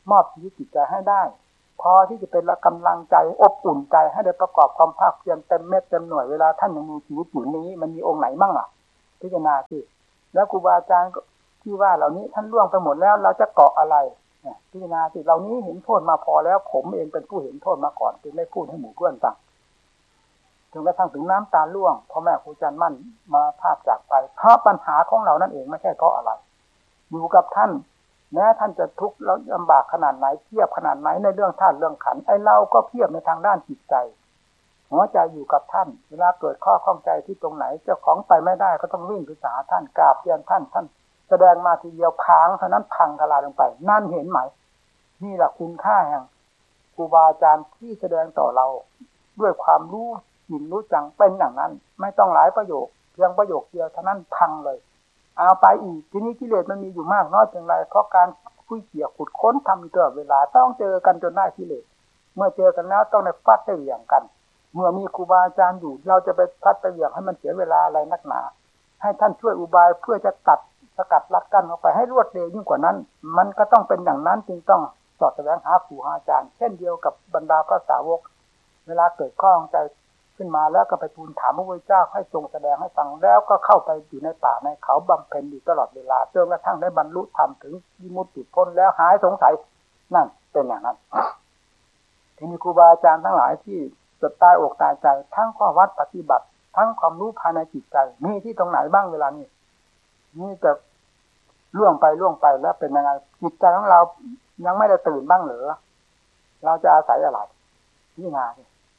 มอบชีวิตจิตใจให้ได้พอที่จะเป็นกำลังใจอบอุ่นใจให้ได้ประกอบความภาคเพียรเต็มเม็ดเต็มหน่วยเวลาท่านยังมีชีวิตอยู่นี้มันมีองค์ไหนบ้างล่ะพิจารณาสิแล้วครูบาอาจารย์ที่ว่าเหล่านี้ท่านล่วงไปหมดแล้วเราจะเกาะอะไรพิจารณาสิเหล่านี้เห็นโทษมาพอแล้วผมเองเป็นผู้เห็นโทษมาก่อนจึงได้พูดให้หมู่เพื่อนฟังจนกระทั่งถึงน้ำตาล่วงพ่อแม่ครูอาจารย์มั่นมาภาพจากไปเพราะปัญหาของเรานั่นเองไม่ใช่เพราะอะไรอยู่กับท่านแม้ท่านจะทุกข์แล้วลำบากขนาดไหนเพียบขนาดไหนในเรื่องธาตุเรื่องขันธ์ไอ้เราก็เพียบในทางด้านจิตใจหัวใจอยู่กับท่านเวลาเกิดข้อข้องใจที่ตรงไหนเจ้าของไปไม่ได้ก็ต้องวิ่งไปหาท่านกราบเรียนท่านท่านแสดงมาทีเดียวพังเท่านั้นพังทลายลงไปนั่นเห็นไหมนี่แหละคุณค่าแห่งครูบาอาจารย์ที่แสดงต่อเราด้วยความรู้จริงรู้จังเป็นอย่างนั้นไม่ต้องหลายประโยคเพียงประโยคเดียวเท่านั้นพังเลยเอาไปอีกทีนี้กิเลสมันมีอยู่มากน้อยเพียงไรเพราะการคุยเกี่ยวขุดค้นทำตลอดเวลาต้องเจอกันจนได้กิเลสเมื่อเจอกันแล้วต้องได้ฟัดได้เหวี่ยงกันเมื่อมีครูบาอาจารย์อยู่เราจะไปฟัดไปเหวี่ยงให้มันเสียเวลาอะไรนักหนาให้ท่านช่วยอุบายเพื่อจะตัดสกัดลัดกั้นออกไปให้รวดเร็วยิ่งกว่านั้นมันก็ต้องเป็นอย่างนั้นจึงต้องสอดแสวงหาครูอาจารย์เช่นเดียวกับบรรดาพระสาวกเวลาเกิดข้อข้องใจขึ้นมาแล้วก็ไปทูลถามพระพุทธเจ้าให้ทรงแสดงให้ฟังแล้วก็เข้าไปอยู่ในป่าในเขาบำเพ็ญอยู่ตลอดเวลาจนกระทั่งได้บรรลุธรรมถึงวิมุตติพ้นแล้วหายสงสัยนั่นเป็นอย่างนั้นทีนี้ครูบาอาจารย์ทั้งหลายที่จะตายอกตายใจทั้งข้อวัดปฏิบัติทั้งความรู้ภายในจิตใจมีที่ตรงไหนบ้างเวลานี้นี่จะล่วงไปล่วงไปแล้วเป็นยังไงจิตใจของเรายังไม่ได้ตื่นบ้างเหรอเราจะอาศัยอะไรนี่นา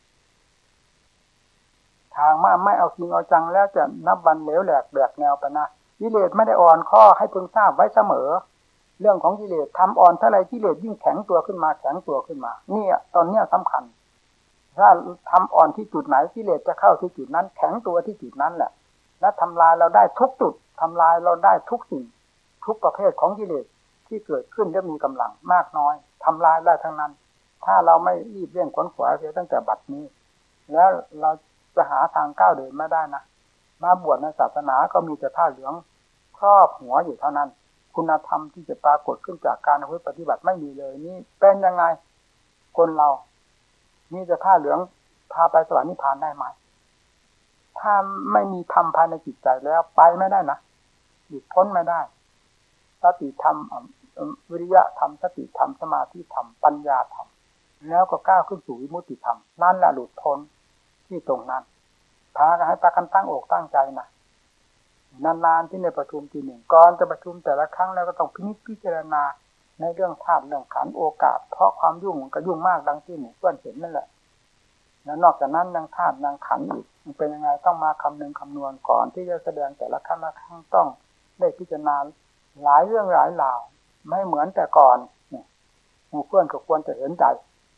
ทางมาไม่เอาจริงเอาจังแล้วจะนับวันเหลวแหลกแบกแนวไปนะกิเลสไม่ได้อ่อนข้อให้พึงทราบไว้เสมอเรื่องของกิเลสทำอ่อนเท่าไรกิเลสยิ่งแข็งตัวขึ้นมาแข็งตัวขึ้นมานี่ตอนนี้สำคัญถ้าทำอ่อนที่จุดไหนกิเลสจะเข้าที่จุดนั้นแข็งตัวที่จุดนั้นแหละและทำลายเราได้ทุกจุดทำลายเราได้ทุกสิ่งทุกประเภทของกิเลสที่เกิดขึ้นและมีกำลังมากน้อยทำลายได้ทั้งนั้นถ้าเราไม่รีบเร่งขวนขวายเสียตั้งแต่บัดนี้แล้วเราจะหาทางก้าวเดินไม่ได้นะมาบวชในศาสนาก็มีแต่ผ้าเหลืองครอบหัวอยู่เท่านั้นคุณธรรมที่จะปรากฏขึ้นจากการปฏิบัติไม่มีเลยนี่เป็นยังไงคนเรามีแต่ผ้าเหลืองพาไปสวรรค์นิพพานได้ไหมถ้าไม่มีธรรมภายในจิตใจแล้วไปไม่ได้นะหลุดพ้นไม่ได้สติธรรมวิริยะธรรมสติธรรมสมาธิธรรมปัญญาธรรมแล้วก็ก้าวขึ้นสู่วิมุตติธรรมนั่นแหละหลุดพ้นที่ตรงนั้นพากันให้ประกันตั้งอกตั้งใจนะนานๆที่ในประชุมทีหนึ่งก่อนจะประชุมแต่ละครั้งแล้วก็ต้องพินิจพิจารณาในเรื่องธาตุเรื่องขันธ์โอกาสเพราะความยุ่งก็ยุ่งมากดังที่หมู่เพื่อนเห็นนั่นแหละแล้วนอกจากนั้นยังธาตุยังขันธ์อีกมันเป็นยังไงต้องมาคำนึงคำนวณก่อนที่จะแสดงแต่ละครั้งละครั้งต้องได้พิจารณาหลายเรื่องหลายราวไม่เหมือนแต่ก่อนหมู่เพื่อนก็ควรจะเห็นใจ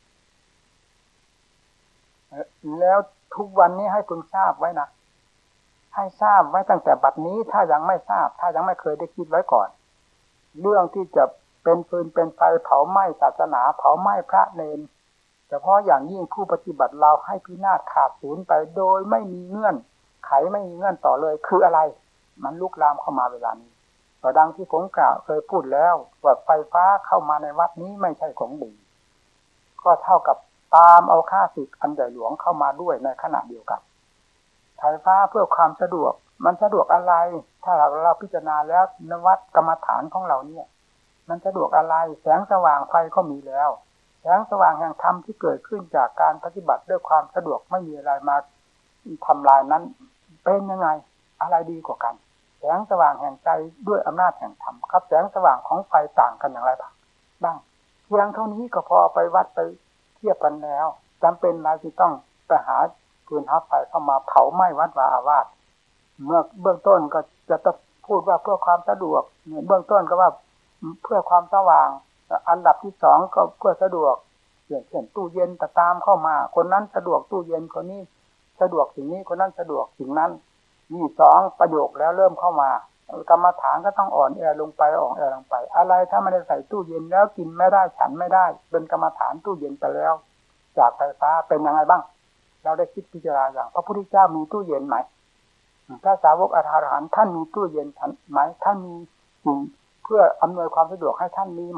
แล้วทุกวันนี้ให้พึงทราบไว้นะให้ทราบไว้ตั้งแต่บัดนี้ถ้ายังไม่ทราบถ้ายังไม่เคยได้คิดไว้ก่อนเรื่องที่จะเป็นฟืนเป็นไฟเผาไหม้ศาสนาเผาไหม้พระเนรเฉพาะอย่างยิ่งผู้ปฏิบัติเราให้พินาศขาดสูญไปโดยไม่มีเงื่อนไขไม่มีเงื่อนต่อเลยคืออะไรมันลุกลามเข้ามาเวลานี้ก็ดังที่ผมกล่าวเคยพูดแล้วว่าไฟฟ้าเข้ามาในวัดนี้ไม่ใช่ของดีก็เท่ากับตามเอาค่าศึกอันใหญ่หลวงเข้ามาด้วยในขณะเดียวกันไฟฟ้าเพื่อความสะดวกมันสะดวกอะไรถ้าเราเราพิจารณาแล้วนวัตกรรมฐานของเราเนี่ยมันสะดวกอะไรแสงสว่างไฟก็มีแล้วแสงสว่างแห่งธรรมที่เกิดขึ้นจากการปฏิบัติด้วยความสะดวกไม่มีอะไรมาทำลายนั้นเป็นยังไงอะไรดีกว่ากันแสงสว่างแห่งใจด้วยอำนาจแห่งธรรมครับแสงสว่างของไฟต่างกันอย่างไรบ้างเพียงเท่านี้ก็พอไปวัดไปเทียบกันแล้วจำเป็นอะไรที่ต้องไปหาปืนหาไฟเข้ามาเผาไหม้วัดวาอาวาสเมื่อเบื้องต้นก็จะต้องพูดว่าเพื่อความสะดวกเบื้องต้นก็ว่าเพื่อความสว่างอันดับที่สองก็เพื่อสะดวกอย่างเช่นตู้เย็นแต่ตามเข้ามาคนนั้นสะดวกตู้เย็นคนนี้สะดวกสิ่งนี้คนนั้นสะดวกสิ่งนั้นนี่สองประโยคแล้วเริ่มเข้ามากรรมฐานก็ต้องอ่อนแอลงไปอ่อนแอลงไปอะไรถ้าไม่ได้ใส่ตู้เย็นแล้วกินไม่ได้ฉันไม่ได้เป็นกรรมฐานตู้เย็นไปแล้วจากไฟฟ้าเป็นยังไงบ้างเราได้คิดพิจารณาอย่างพระพุทธเจ้ามีตู้เย็นไหมพระสาวกอรหันต์ท่านมีตู้เย็นไหมท่านมีสิ่งเพื่ออำนวยความสะดวกให้ท่านมีไหม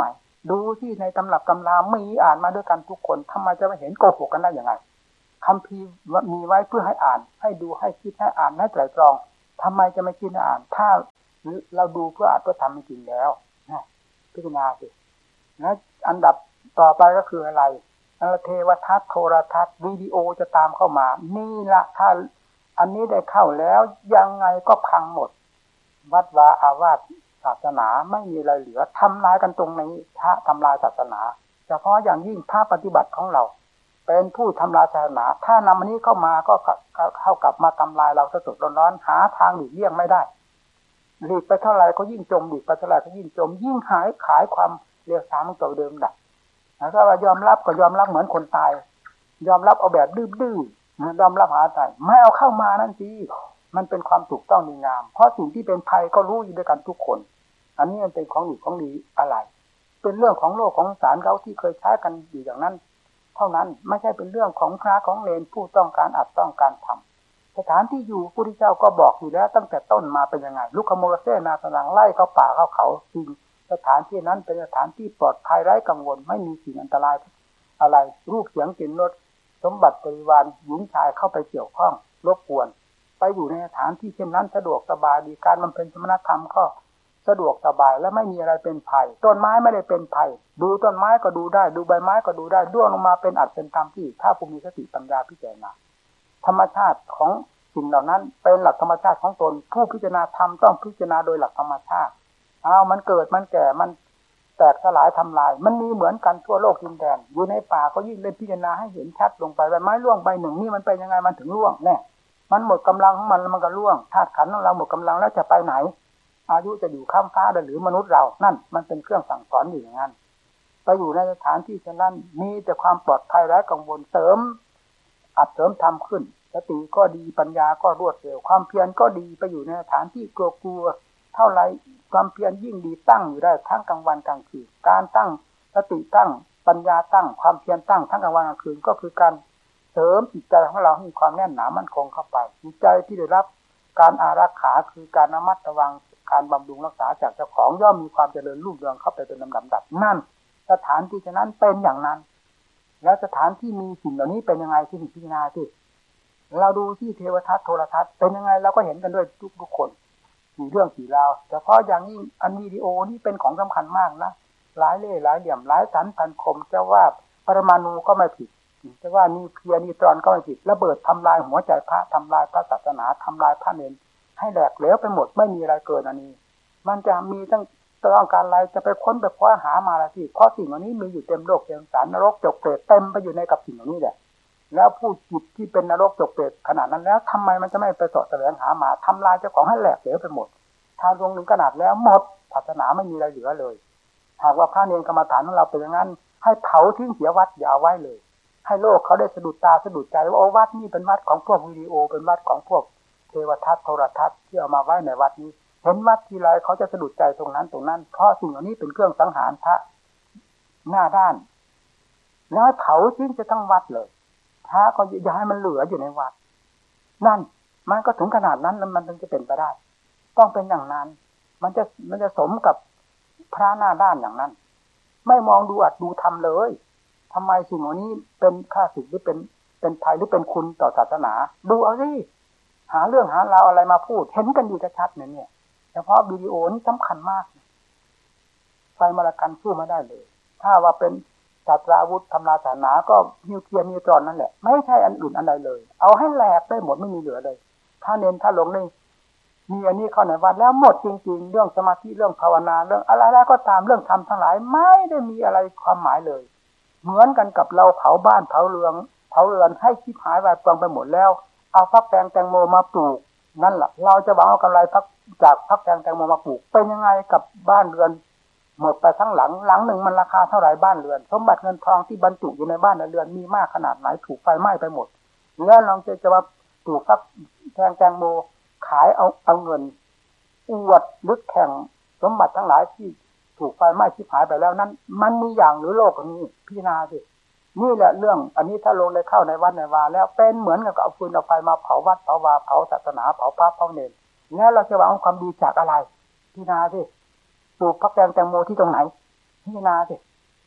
ดูที่ในตำรับตำรามีอ่านมาด้วยกันทุกคนทำไมจะไม่เห็นโกหกกันได้ยังไงคัมภีร์มีไว้เพื่อให้อ่านให้ดูให้คิดให้อ่านให้ไตร่ตรองทำไมจะไม่คิดให้อ่านถ้าเราดูเพื่ออ่านเพื่อทำจริงแล้วพิจารณาสินะอันดับต่อไปก็คืออะไรเทวทัศน์โทรทัศน์วิดีโอจะตามเข้ามานี่ละถ้าอันนี้ได้เข้าแล้วยังไงก็พังหมดวัดวาอาวาสศาสนาไม่มีอะไรเหลือทำลายกันตรงนี้พระทำลายศาสนาเฉพาะอย่างยิ่งพระปฏิบัติของเราเป็นผู้ทำลายศาสนาถ้านำอันนี้เข้ามาก็เข้ากับมาทำลายเราสดๆร้อนๆหาทางหลีกเลี่ยงไม่ได้หลีกไปเท่าไรก็ยิ่งจมหลีกไปเท่าไรก็ยิ่งจมยิ่งหายขายความเรียวสามของตัวเดิมดับถ้าว่ายอมรับก็ยอมรับเหมือนคนตายยอมรับเอาแบบดื้อๆยอมรับหาตายไม่เอาเข้ามานั่นสิมันเป็นความถูกต้องดีงามเพราะสิ่งที่เป็นภัยก็รู้อยู่ด้วยกันทุกคนอันนี้มันเป็นของดีของดีอะไรเป็นเรื่องของโลกของสารเขาที่เคยใช้กันอยู่อย่างนั้นเท่านั้นไม่ใช่เป็นเรื่องของพระของเลนผู้ต้องการอัดต้องการทำสถานที่อยู่พระพุทธเจ้าก็บอกอยู่แล้วตั้งแต่ต้นมาเป็นยังไงลูกขโมยเสนาสนังไล่เข้าป่าเข้าเขาจริงสถานที่นั้นเป็นสถานที่ปลอดภัยไร้กังวลไม่มีสิ่งอันตรายอะไรรูปเสียงกลิ่นรสสมบัติบริวารหญิงชายเข้าไปเกี่ยวข้องรบกวนไปอยู่ในสถานที่เช่นนั้นสะดวกสบายดีการบำเพ็ญสมณธรรมก็สะดวกสบายและไม่มีอะไรเป็นภัยต้นไม้ไม่ได้เป็นภัยดูต้นไม้ก็ดูได้ดูใบไม้ก็ดูได้ด้วงลงมาเป็นอัดเป็นธรรมที่ถ้าผู้มีสติปัญญาพิจารณาธรรมชาติของสิ่งเหล่านั้นเป็นหลักธรรมชาติของตนผู้พิจารณาธรรมต้องพิจารณาโดยหลักธรรมชาติอ้าวมันเกิดมันแก่มันแตกสลายทำลายมันมีเหมือนกันทั่วโลกดินแดนอยู่ในป่าก็ยิ่งเล่นพิจารณาให้เห็นชัดลงไปใบไม้ร่วงใบหนึ่งนี่มันเป็นยังไงมันถึงร่วงแน่มันหมดกำลังของมันแล้วมันก็ร่วงธาตุขันธ์ของเราหมดกำลังแล้วจะไปไหนอายุจะอยู่ข้ามฟ้าหรือมนุษย์เรานั่นมันเป็นเครื่องสั่งสอนอยู่อย่างนั้นไปอยู่ในสถานที่เช่นนั้นมีแต่ความปลอดภัยและกังวลเสริมอัดเสริมทำขึ้นสติก็ดีปัญญาก็รวดเร็วความเพียรก็ดีไปอยู่ในสถานที่กลัวๆเท่าไรความเพียรยิ่งดีตั้งอยู่ได้ทั้งกลางวันกลางคืนการตั้งสติตั้งปัญญาตั้งความเพียรตั้งทั้งกลางวันกลางคืนก็คือการเสริมจิตใจของเราให้มีความแน่นหนามั่นคงเข้าไปจิตใจที่ได้รับการอารักขาคือการระมัดระวังการบำรุงรักษาจากเจ้าของย่อมมีความเจริญรุ่งเรืองเข้าไปเป็นลำดับนั่นสถานที่ฉะนั้นเป็นอย่างนั้นแล้วสถานที่มีสิ่งเหล่านี้เป็นยังไงที่พิจารณาที่เราดูที่เทวทัศน์โทรทัศน์เป็นยังไงเราก็เห็นกันด้วยทุกทุกคนมีเรื่องกี่ราวแต่เพราะอย่างยิ่งอันวิดีโอนี่เป็นของสำคัญมากนะหลายเล่ห์หลายเหลี่ยมหลายสันพันคมจะว่าปรมาณูก็ไม่ผิดจะว่านิวเคลียร์นิวตรอนก็ไม่ผิดระเบิดทำลายหัวใจพระทำลายพระศาสนาทำลายพระเนรให้แหลกเหลวไปหมดไม่มีอะไรเกินอันนี้มันจะมีตั้งต้องการอะไรจะไปค้นไปคว้าหามาอะไรที่เพราะสิ่งเหล่านี้มีอยู่เต็มโลกเต็มสารนรกจกเปรตเต็มไปอยู่ในกับสิ่งเหล่านี้แหละแล้วผู้จิตที่เป็นนรกจกเปรตขนาดนั้นแล้วทำไมมันจะไม่ไปเสาะแสวงหามาทำลายเจ้าของให้แหลกเหลวไปหมดทางลงถึงขนาดแล้วหมดศาสนาไม่มีอะไรเหลือเลยหากว่าพระเนรกรรมฐานของเราเป็นอย่างนั้นให้เผาทิ้งเสียวัดอย่าเอาไว้เลยให้โลกเขาได้สะดุดตาสะดุดใจว่าโอ้วัดนี่เป็นวัดของพวกวิดีโอเป็นวัดของพวกเทวทัศน์โทรทัศน์ที่เอามาไว้ในวัดนี้เห็นวัดทีไรเขาจะสะดุดใจตรงนั้นตรงนั้นเพราะสิ่งเหล่านี้เป็นเครื่องสังหารพระหน้าด้านแล้วเผาทิ้งจะทั้งวัดเลยพระก็อย่าให้มันเหลืออยู่ในวัดนั่นมันก็ถึงขนาดนั้นมันถึงจะเป็นไปได้ต้องเป็นอย่างนั้นมันจะมันจะสมกับพระหน้าด้านอย่างนั้นไม่มองดูอัดดูทำเลยทำไมสิ่งเหล่านี้เป็นค่าศึกหรือเป็นเป็นภัยหรือเป็นคุณต่อศาสนาดูเอาสิหาเรื่องหาราวอะไรมาพูดเห็นกันอยู่ชัดๆเนี่ยเนี่ยเฉพาะวิดีโอนี่สำคัญมากไฟมรกันสู้ไม่ได้เลยถ้าว่าเป็นศาสตราวุธทำลายศาสนาก็นิวเคลียร์นิวตรอนนั่นแหละไม่ใช่อันอื่นอันใดเลยเอาให้แหลกได้หมดไม่มีเหลือเลยถ้าเน้นถ้าลงนี่มีอันนี้เข้าในวัดแล้วหมดจริงๆเรื่องสมาธิเรื่องภาวนาเรื่องอะไรแล้วก็ตามเรื่องธรรมทั้งหลายไม่ได้มีอะไรความหมายเลยเหมือนกันกับเราเผาบ้านเผาเรือนเผาเรือนให้ชิบหายวายปลองไปหมดแล้วเอาฟักแตงแตงโมมาปลูกนั่นแหละเราจะหวังเอากำไรพักจากฟักแตงแตงโมมาปลูกเป็นยังไงกับบ้านเรือนหมดไปทั้งหลังหลังหนึ่งมันราคาเท่าไหร่บ้านเรือนสมบัติเงินทองที่บรรจุอยู่ในบ้านในเรือนมีมากขนาดไหนถูกไฟไหม้ไปหมดแล้วลองจะจะว่าปลูกฟักแตงแตงโมขายเอาเอาเงินอวดลึกแข่งสมบัติทั้งหลายที่ถูกไฟไหม้ชิบหายไปแล้วนั้นมันมีอย่างหรือโลกนี้พิจารณาสินี่แหละเรื่องอันนี้ถ้าลงในเข้าในวัดในวาแล้วเป็นเหมือนกับเอาฟืนเอาไฟมาเผาวัดเผาวาเผาศาสนาเผาพระเผาเนรแล้วเราจะหวังความดีจากอะไรพิจารณาสิปลูกพักแตงแตงโมที่ตรงไหนพิจารณาสิ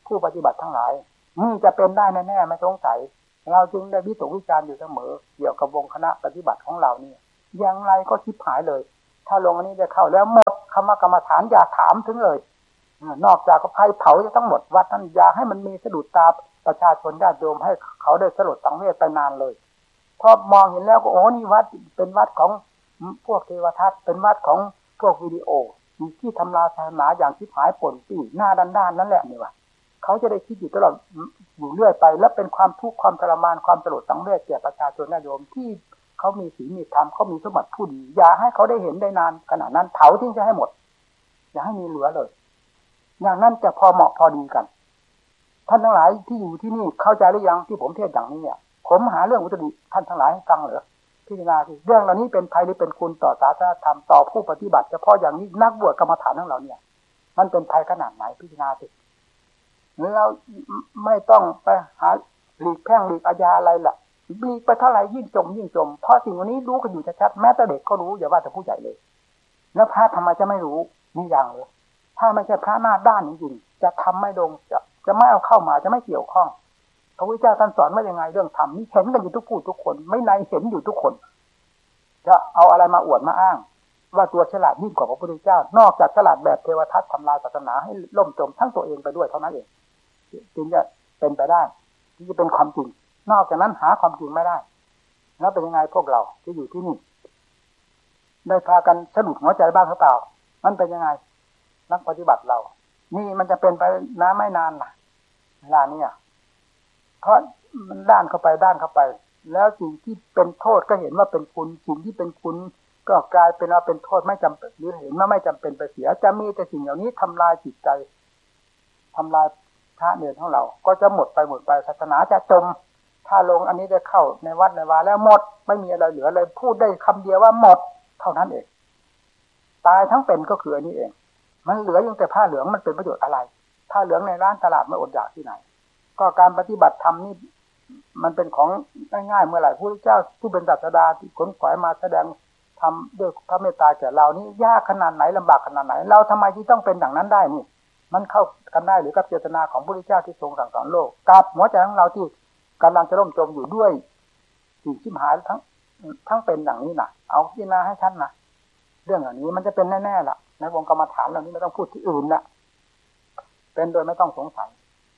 ผู้ปฏิบัติทั้งหลายนี่จะเป็นได้แน่ๆไม่สงสัยเราจึงได้วิตกวิจารณ์อยู่เสมอเกี่ยวกับวงคณะปฏิบัติของเรานี่อย่างไรก็ชิบหายเลยถ้าลงอันนี้ได้เข้าแล้วหมดคำว่ากรรมฐานอย่าถามถึงเลยนอกจากก็ไฟเผาจะทั้งหมดวัดนั้นอย่าให้มันมีสะดุดตาประชาชนญาติโยมให้เขาได้สลดสังเวชไปนานเลยพอมองเห็นแล้วก็โอ้นี่วัดเป็นวัดของพวกเทวทัตเป็นวัดของพวกวิดีโอที่ทำลายศาสนาอย่างชิบหายป่นปี้หน้าด้านๆนั่นแหละนี่วะเขาจะได้คิดอยู่ตลอดอยู่เรื่อยไปและเป็นความทุกข์ความทรมานความสลดสังเวชแก่ประชาชนญาติโยมที่เขามีศีลมีธรรมเขามีสมบัติผู้ดีอย่าให้เขาได้เห็นได้นานขนาดนั้นเผาทิ้งจะให้หมดอย่าให้มีเหลือเลยอย่างนั้นจะพอเหมาะพอดีกันท่านทั้งหลายที่อยู่ที่นี่เข้าใจหรือยังที่ผมเทศอย่างนี้เนี่ยผมหาเรื่องอุตริท่านทั้งหลายให้ฟังเหรอพิจารณาสิเรื่องเหล่านี้เป็นภัยหรือเป็นคุณต่อศาสนธรรมต่อผู้ปฏิบัติเฉพาะอย่างนี้นักบวชกรรมฐานของเราเนี่ยมันเป็นภัยขนาดไหนพิจารณาสิเราไม่ต้องไปหาหลีกแพ่งหลีกอาญาอะไรล่ะหลีกไปเท่าไหร่ยิ่งจมยิ่งจมเพราะสิ่งวันนี้รู้กันอยู่ชัดๆแม้แต่เด็กก็รู้อย่าว่าแต่ผู้ใหญ่เลยแล้วพระทำไมจะไม่รู้นี่อย่างเลยถ้าไม่ใช่พระหน้าด้านจริงๆจะทำไม่ลงจะจะไม่เอาเข้ามาจะไม่เกี่ยวข้องพระพุทธเจ้าท่านสอนว่ายังไงเรื่องธรรมนี่เห็นกันอยู่ทุกผู้ทุกคนไม่ในเห็นอยู่ทุกคนจะเอาอะไรมาอวดมาอ้างว่าตัวฉลาดยิ่งกว่าพระพุทธเจ้านอกจากฉลาดแบบเทวทัตทำลายศาสนาให้ล่มจมทั้งตัวเองไปด้วยเท่านั้นเองจึงจะเป็นไปได้ที่จะเป็นความจริงนอกจากนั้นหาความจริงไม่ได้แล้วเป็นยังไงพวกเราที่อยู่ที่นี่ได้พากันสะดุดหัวใจบ้างหรือเปล่ามันเป็นยังไงนักปฏิบัติเรานี่มันจะเป็นไปน้าไม่นานนะเวลานี้เพราะมันด้านเข้าไปด้านเข้าไปแล้วสิ่งที่เป็นโทษก็เห็นว่าเป็นคุณสิ่งที่เป็นคุณก็กลายเป็นว่าเป็นโทษไม่จำเป็นหรือเห็นว่าไม่จำเป็นไปเสียจะมีแต่สิ่งเหล่านี้ทำลายจิตใจทำลายพระเนรของเราก็จะหมดไปหมดไปศาสนาจะจมถ้าลงอันนี้ได้เข้าในวัดในวาแล้วหมดไม่มีอะไรเหลือเลยพูดได้คำเดียวว่าหมดเท่านั้นเองตายทั้งเป็นก็คืออันนี้เองมันเหลือยังแต่ผ้าเหลืองมันเป็นประโยชน์อะไรผ้าเหลืองในร้านตลาดไม่อดอยากที่ไหนก็การปฏิบัติธรรมนี่มันเป็นของง่ายๆเมื่อไหร่พระพุทธเจ้าผู้เป็นศาสดาที่ขนขวายมาแสดงทำด้วยพระเมตตาแก่เรานี่ยากขนาดไหนลำบากขนาดไหนเราทำไมที่ต้องเป็นอย่างนั้นได้นี่มันเข้ากันได้หรือกับเจตนาของพระพุทธเจ้าที่ทรงสั่งสอนโลกกับหัวใจของเราที่กำลังจะล่มจมอยู่ด้วยสิ่งชิบหายทั้งทั้งเป็นอย่างนี้นะเอาพิจารณาให้ชัดนะเรื่องอย่างนี้มันจะเป็นแน่ๆล่ะในวงกรรมฐานเหล่านี้ไม่ต้องพูดที่อื่นละเป็นโดยไม่ต้องสงสัย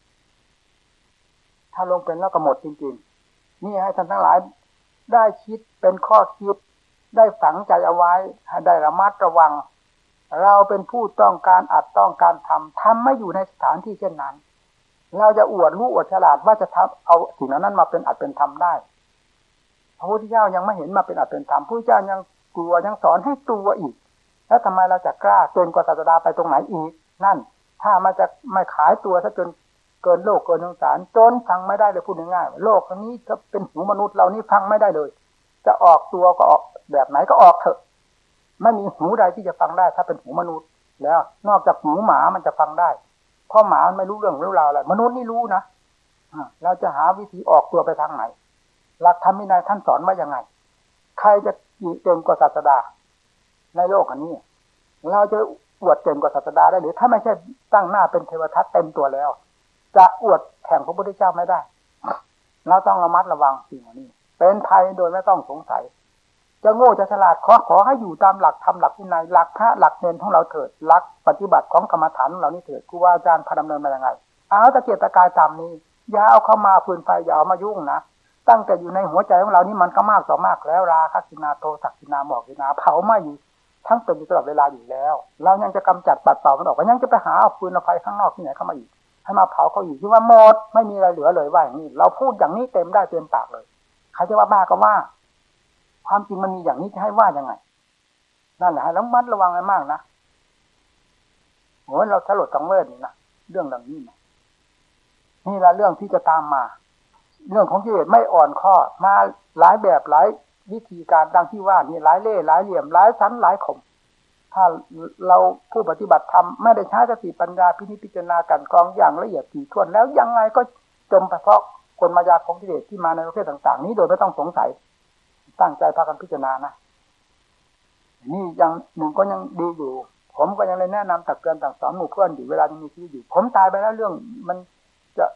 ถ้าลงเป็นแล้วก็หมดจริงๆนี่ให้ท่านทั้งหลายได้คิดเป็นข้อคิดได้ฝังใจเอาไว้ให้ได้ระมัดระวังเราเป็นผู้ต้องการอัดต้องการทำทำไม่อยู่ในสถานที่เช่นนั้นเราจะอวดรู้อวดฉลาดว่าจะทำเอาสิ่งนั้นมาเป็นอัดเป็นธรรมได้พระพุทธเจ้ายังไม่เห็นมาเป็นอัดเป็นธรรมพระพุทธเจ้ายังกลัวยังสอนให้กลัวอีกแล้วทำไมเราจะกล้าเกินกว่าศาสดาไปตรงไหนอีกนั่นถ้ามันจะไม่ขายตัวซะจนเกินโลกเกินสงสารจนฟังไม่ได้เลยพูดง่ายๆโลกนี้ถ้าเป็นหูมนุษย์เรานี่ฟังไม่ได้เลยจะออกตัวก็ออกแบบไหนก็ออกเถอะไม่มีหูใดที่จะฟังได้ถ้าเป็นหูมนุษย์แล้วนอกจากหูหมามันจะฟังได้เพราะหมามันไม่รู้เรื่องรู้ราวอะไรมนุษย์นี่รู้นะเราจะหาวิธีออกตัวไปทางไหนหลักธรรมวินัยท่านสอนว่ายังไงใครจะเก่งกว่าศาสดาในโลกอันนี้เราจะอวดเก่งกว่าศาสดาได้หรือถ้าไม่ใช่ตั้งหน้าเป็นเทวทัตเต็มตัวแล้วจะอวดแข่งพระพุทธเจ้าไม่ได้เราต้องระมัดระวังสิ่งเหล่านี้เป็นภัยโดยไม่ต้องสงสัยจะโง่จะฉลาดขอขอให้อยู่ตามหลักธรรมหลักวินัยหลักพระหลักเนรของเราเถิดหลักปฏิบัติของกรรมฐานของเรานี่เถิดครูบาอาจารย์พาดำเนินมายังไงเอาตะเกียกตะกายตามนี้อย่าเอาเข้ามาฟืนไฟอย่าเอามายุ่งนะตั้งแต่อยู่ในหัวใจของเรานี่มันก็มากต่อมากแล้วราคะกินาโทสักกินาหมอกกินาเผาไหม้อยู่ทั้งเป็นอยู่ตลอดเวลาอยู่แล้วเรายังจะกำจัดปัดเป่ามันออกก็ยังจะไปหาเอาฟืนเอาไฟข้างนอกที่ไหนเข้ามาอีกให้มาเผาเขาอีกที่ว่าหมดไม่มีอะไรเหลือเลยว่าอย่างนี้เราพูดอย่างนี้เต็มได้เต็มปากเลยใครจะว่าบ้าก็ว่าความจริงมันมีอย่างนี้จะให้ว่ายังไงนั่นแหละแล้วมัดระวังให้มากนะโอ้ยเราสลดสังเวชนี่นะเรื่องดังนี้นะนี่แหละเรื่องที่จะตามมาเรื่องของกิเลสไม่อ่อนข้อมาหลายแบบหลายวิธีการดังที่ว่านี่หลายเล่ห์หลายเหลี่ยมหลายชั้นหลายข่มถ้าเราผู้ปฏิบัติธรรมไม่ได้ใช้สติปัญญาพินิจพิจารณากันกรองอย่างละเอียดถี่ถ้วนแล้วยังไงก็จมไปเพราะกลมายาของกิเลสที่มาในประเภทต่างๆนี้โดยไม่ต้องสงสัยตั้งใจพากันพิจารณานะนี่ยังหนึ่งก็ยังดีอยู่ผมก็ยังเลยแนะนำตักเตือนต่างสอนหมู่เพื่อนอยู่เวลายังมีชีวิตอยู่ผมตายไปแล้วเรื่องมัน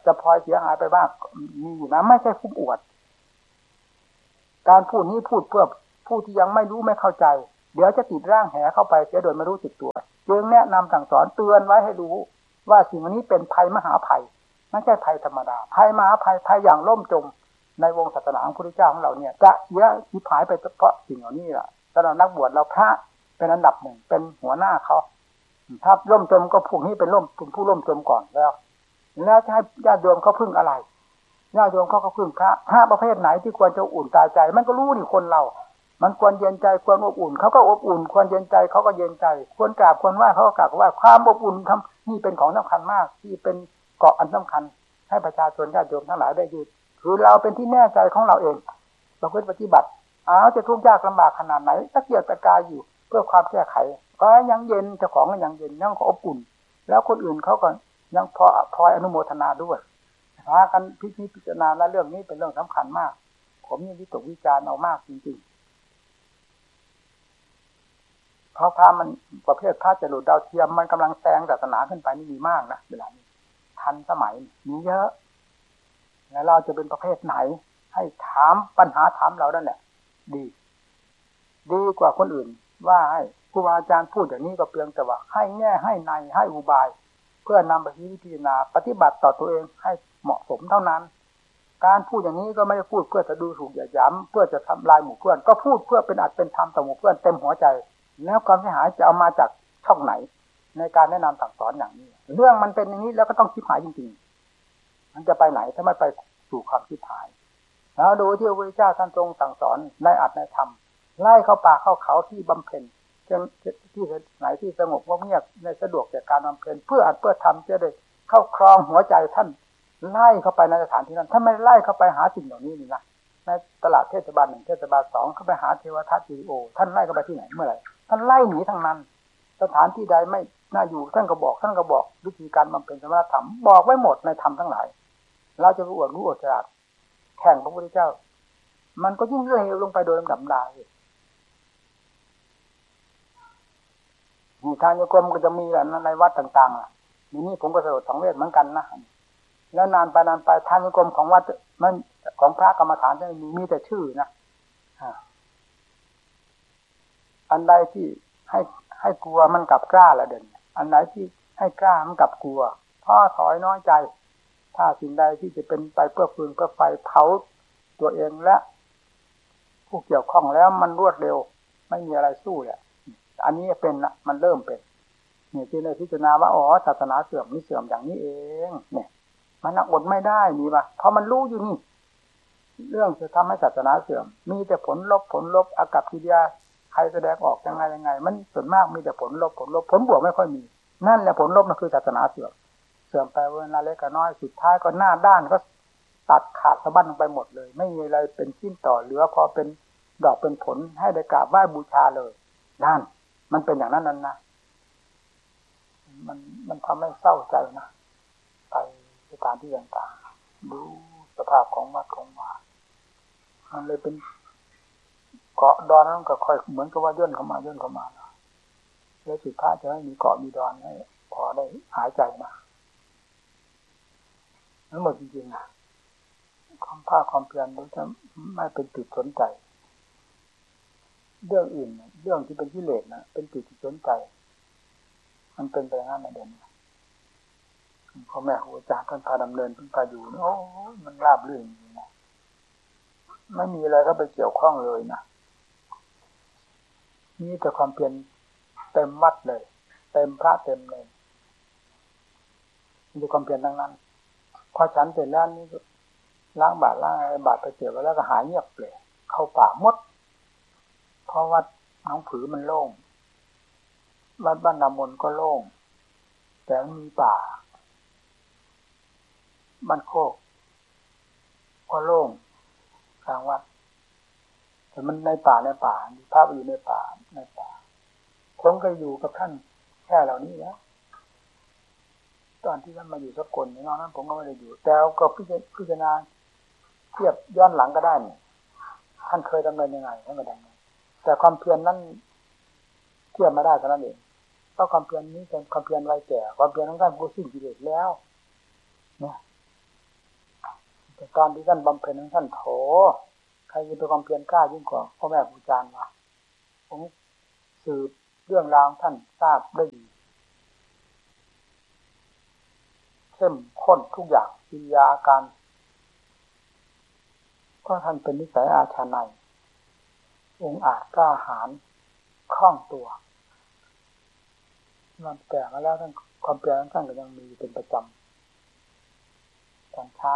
จะพลอยเสียหายไปบ้างมีอยู่นะไม่ใช่คุ้มอวดการพูดนี้พูดเพื่อผู้ที่ยังไม่รู้ไม่เข้าใจเดี๋ยวจะติดร่างแหเข้าไปเสียโดยไม่รู้สึกตัวจึงแนะนำสั่งสอนเตือนไว้ให้รู้ว่าสิ่งนี้เป็นภัยมหาภัยไม่ใช่ภัยธรรมดาภัยมหาภัยภัยอย่างล่มจมในวงศาสนาของพระพุทธเจ้าของเราเนี่ยจะเสียชีพหายไปเพราะสิ่งเหล่านี้แหละสำหรับนักบวชเราพระเป็นอันดับหนึ่งเป็นหัวหน้าเขาถ้าล่มจมก็พวกนี้เป็นล่มเป็นผู้ล่มจมก่อนแล้วแล้วจะให้ญาติโยมเขาพึ่งอะไรญาติโยมเขาก็พึ่งพระพระประเภทไหนที่ควรจะอุ่นตาใจมันก็รู้นี่คนเรามันควรเย็นใจควรอบอุ่นเขาก็อบอุ่นควรเย็นใจเขาก็เย็นใจควรกราบควรไหว้เขาก็กราบไหว้ความอบอุ่นทำนี่เป็นของสำคัญมากที่เป็นเกาะอันสำคัญให้ประชาชนญาติโยมทั้งหลายได้ยึดคือเราเป็นที่แน่ใจของเราเองเราเพื่อปฏิบัติอ้าวจะทุกข์ยากลำบากขนาดไหนตะเกียกตะกายอยู่เพื่อความแก้ไขก็ยังเย็นเจ้าของก็ยังเย็นยังอบอุ่นแล้วคนอื่นเขาก็ยังพอพลอยอนุโมทนาด้วยพากันพิจิตพิจารณาและเรื่องนี้เป็นเรื่องสำคัญมากผมนี่วิตกวิจารณ์เอามากจริงๆเพราะพระมันประเภทพระจรดดาวเทียมมันกำลังแซงศาสนาขึ้นไปนี่มีมากนะเวลานี้ทันสมัยมีเยอะแล้วเราจะเป็นประเภทไหนให้ถามปัญหาถามเรานั่นแหละดีดีกว่าคนอื่นว่าให้ครูบาอาจารย์พูดอย่างนี้ก็เพียงแต่ว่าให้แง่ให้ในให้อุบายเพื่อนำไปพิจารณาปฏิบัติต่อตัวเองให้เหมาะสมเท่านั้นการพูดอย่างนี้ก็ไม่ได้พูดเพื่อจะดูถูกเหยียดหยามเพื่อจะทำลายหมู่เพื่อนก็พูดเพื่อเป็นอัตเป็นธรรมต่อหมู่เพื่อนเต็มหัวใจแล้วความเสียหายจะเอามาจากช่องไหนในการแนะนำสั่งสอนอย่างนี้เรื่องมันเป็นอย่างนี้แล้วก็ต้องชิบหายจริงๆมันจะไปไหนถ้าไม่ไปสู่ความชิบหายแล้วดูที่พระพุทธเจ้าท่านทรงสั่งสอนในอัตในธรรมไล่เข้าป่าเข้าเขาที่บำเพ็ญที่ไหนที่สงบเงียบในสะดวกแก่การบำเพ็ญเพื่ออัดเพื่อทำจะได้เข้าครองหัวใจท่านไล่เข้าไปในสถานที่นั้นถ้าไม่ไล่เข้าไปหาสิ่งเหล่านี้นี่นะในตลาดเทศบาลหนึ่งเทศบาลสองเข้าไปหาเทวทัตจิโอท่านไล่เข้าไปที่ไหนเมื่อไหร่ท่านไล่หนีทั้งนั้นสถานที่ใดไม่น่าอยู่ท่านก็บอกท่านก็บอกวิธีการบำเพ็ญสมณธรรมบอกไว้หมดในธรรมทั้งหลายเราจะรู้อวดรู้อวดฉลาดแข่งพระพุทธเจ้ามันก็ยิ่งเรื่อยลงไปโดยลำดับดาเลยทางโยกรมก็จะมีแหละในวัดต่างๆอ่ะนี่นี่ผมก็สลดสังเวชเหมือนกันนะแล้วนานไปนานไปทางโยกรมของวัดมันของพระกรรมฐานจะมีมีแต่ชื่อนะอันใดที่ให้ให้กลัวมันกลับกล้าละเด่นอันไหนที่ให้กล้ามันกลับกลัวท้อถอยน้อยใจถ้าสิ่งใดที่จะเป็นไปเพื่อฟืนเพื่อไฟเผาตัวเองและผู้เกี่ยวข้องแล้วมันรวดเร็วไม่มีอะไรสู้แหละอันนี้เป็นนะมันเริ่มเป็นเนี่ยที่ได้พิจารณาว่าอ๋อศาสนาเสื่อมนี่เสื่อมอย่างนี้เองเนี่ยมันอดไม่ได้นี่ป่ะเพราะมันรู้อยู่นี่เรื่องจะทำให้ศาสนาเสื่อมมีแต่ผลลบผลลบอากัปกิริยาใครแสดงออกยังไงยังไงมันส่วนมากมีแต่ผลลบผลลบผลบวกไม่ค่อยมีนั่นแหละผลลบนั่นคือศาสนาเสื่อมเสื่อมไปเวลาเล็กก็น้อยสุดท้ายก็หน้าด้านก็ตัดขาดสะบั้นลงไปหมดเลยไม่มีอะไรเป็นชิ้นต่อเหลือพอเป็นดอกเป็นผลให้ได้กราบไหว้บูชาเลยนั่นมันเป็นอย่างนั้นนั่นนะมันมันทำให้เศร้าใจนะไปสถานที่ต่างๆดูสภาพของวัดของวามันเลยเป็นเกาะดอนนั้นก็ค่อยเหมือนกับว่าย่นเข้ามาย่นเข้ามาแล้วสุดท้ายจะให้มีเกาะมีดอนให้พอได้หายใจมาทั้งหมดจริงๆนะความภาคความเพียรมันจะไม่เป็นจุดสนใจเรื่องอื่นเรื่องที่เป็นกิเลสนะเป็นจุดที่สนใจมันเป็นไปงั้นนะเด่นพ่อแม่ครูอาจารย์ท่านพาดำเนินท่านพาอยู่โอ้มันราบรื่นจริงนะไม่มีอะไรก็ไปเกี่ยวข้องเลยนะนี่แต่ความเพียรเต็มวัดเลยเต็มพระเต็มเลยมีความเพียรทั้งนั้นพอฉันเสร็จแล้วนี่ล้างบาตรล้างอะไรบาตรไปเก็บไว้แล้วก็หายเงียบเลยเข้าป่าหมดเพราะวัดหนองผือมันโล่งวัดบ้านนามนก็โล่งแต่มีป่าบ้านโคกก็โล่งกลางวัดแต่มันในป่าในป่าพระไปอยู่ในป่าในป่าผมก็อยู่กับท่านแค่เหล่านี้แล้วตอนที่ท่านมาอยู่สกลนี่นอกนั้นผมก็ไม่ได้อยู่แต่ก็พิจารณาเทียบย้อนหลังก็ได้นี่ท่านเคยดำเนินยังไงท่านก็ดำเนินแต่ความเพียรนั้นเทียบไม่ได้เท่านั้นเองเพราะความเพียรนี้เป็นความเพียรไวแก่ความเพียรของท่านผู้สิ้นกิเลสแล้วเนี่ยแต่ตอนที่ท่านบำเพ็ญของท่านโถใครจะเป็นความเพียรกล้ายิ่งกว่าพ่อแม่ครูอาจารย์วะผมสืบเรื่องราวท่านทราบได้ดีเข้มข้นทุกอย่างกิริยาอาการก็ท่านเป็นนิสัยอาชาไนยองค์อาจกล้าหาญคล่องตัวมันแก่มาแล้วท่านความเพียรของท่านก็ยังมีเป็นประจำตอนเช้า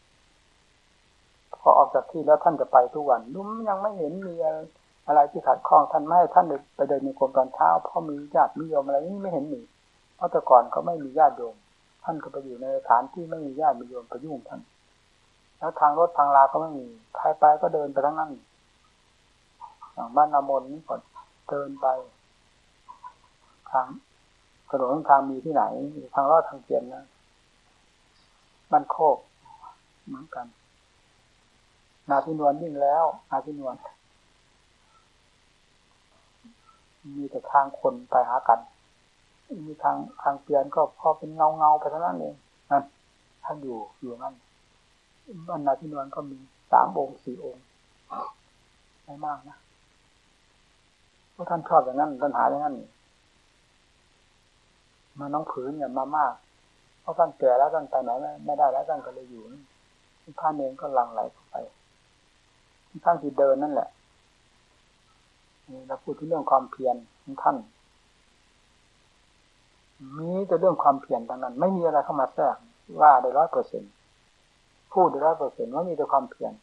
พอออกจากที่แล้วท่านจะไปทุกวันนุ่มยังไม่เห็นมีอะไรที่ขัดข้องท่านไม่ให้ท่านไปเดินในกรมตอนเช้าเพราะมีญาตินิยมอะไรนี่ไม่เห็นมีเพราะแต่ก่อนเขาไม่มีญาติโยมท่านก็ไปอยู่ในสถานที่ไม่มีญาตินิยมไปยุ่งท่านแล้วทางรถทางลาก็ไม่มีใครไปก็เดินไปทั้งนั้นอย่างบ้านนามนนี่ก็เดินไปทางถนนทางมีที่ไหนทางรอดทางเกียนนะบ้านโคกเหมือนกันนาทินวลยิ่งแล้วนาทินวลมีแต่ทางคนไปหากันมีทางทางเปลี่ยนก็พอเป็นเงาเงาไปเท่านั้นเองนั่นท่านอยู่อยู่นั่นบ้านนาทินวลก็มีสามองค์สี่องค์ไม่มากนะเพราะท่านชอบอย่างนั้นท่านหาอย่างนั้นมาน้องผืนเนี่ยมามากเพราะท่านแก่แล้วท่านไปไหนไม่ได้แล้วท่านก็เลยอยู่ท่านเองก็หลั่งไหลไปท่านที่เดินนั่นแหละเราพูดถึงเรื่องความเพียรของท่านมีแต่เรื่องความเพียรทั้งนั้นไม่มีอะไรเข้ามาแทรกว่าได้ร้อยเปอร์เซ็นต์พูดได้ร้อยเปอร์เซ็นต์ว่ามีแต่ความเพียร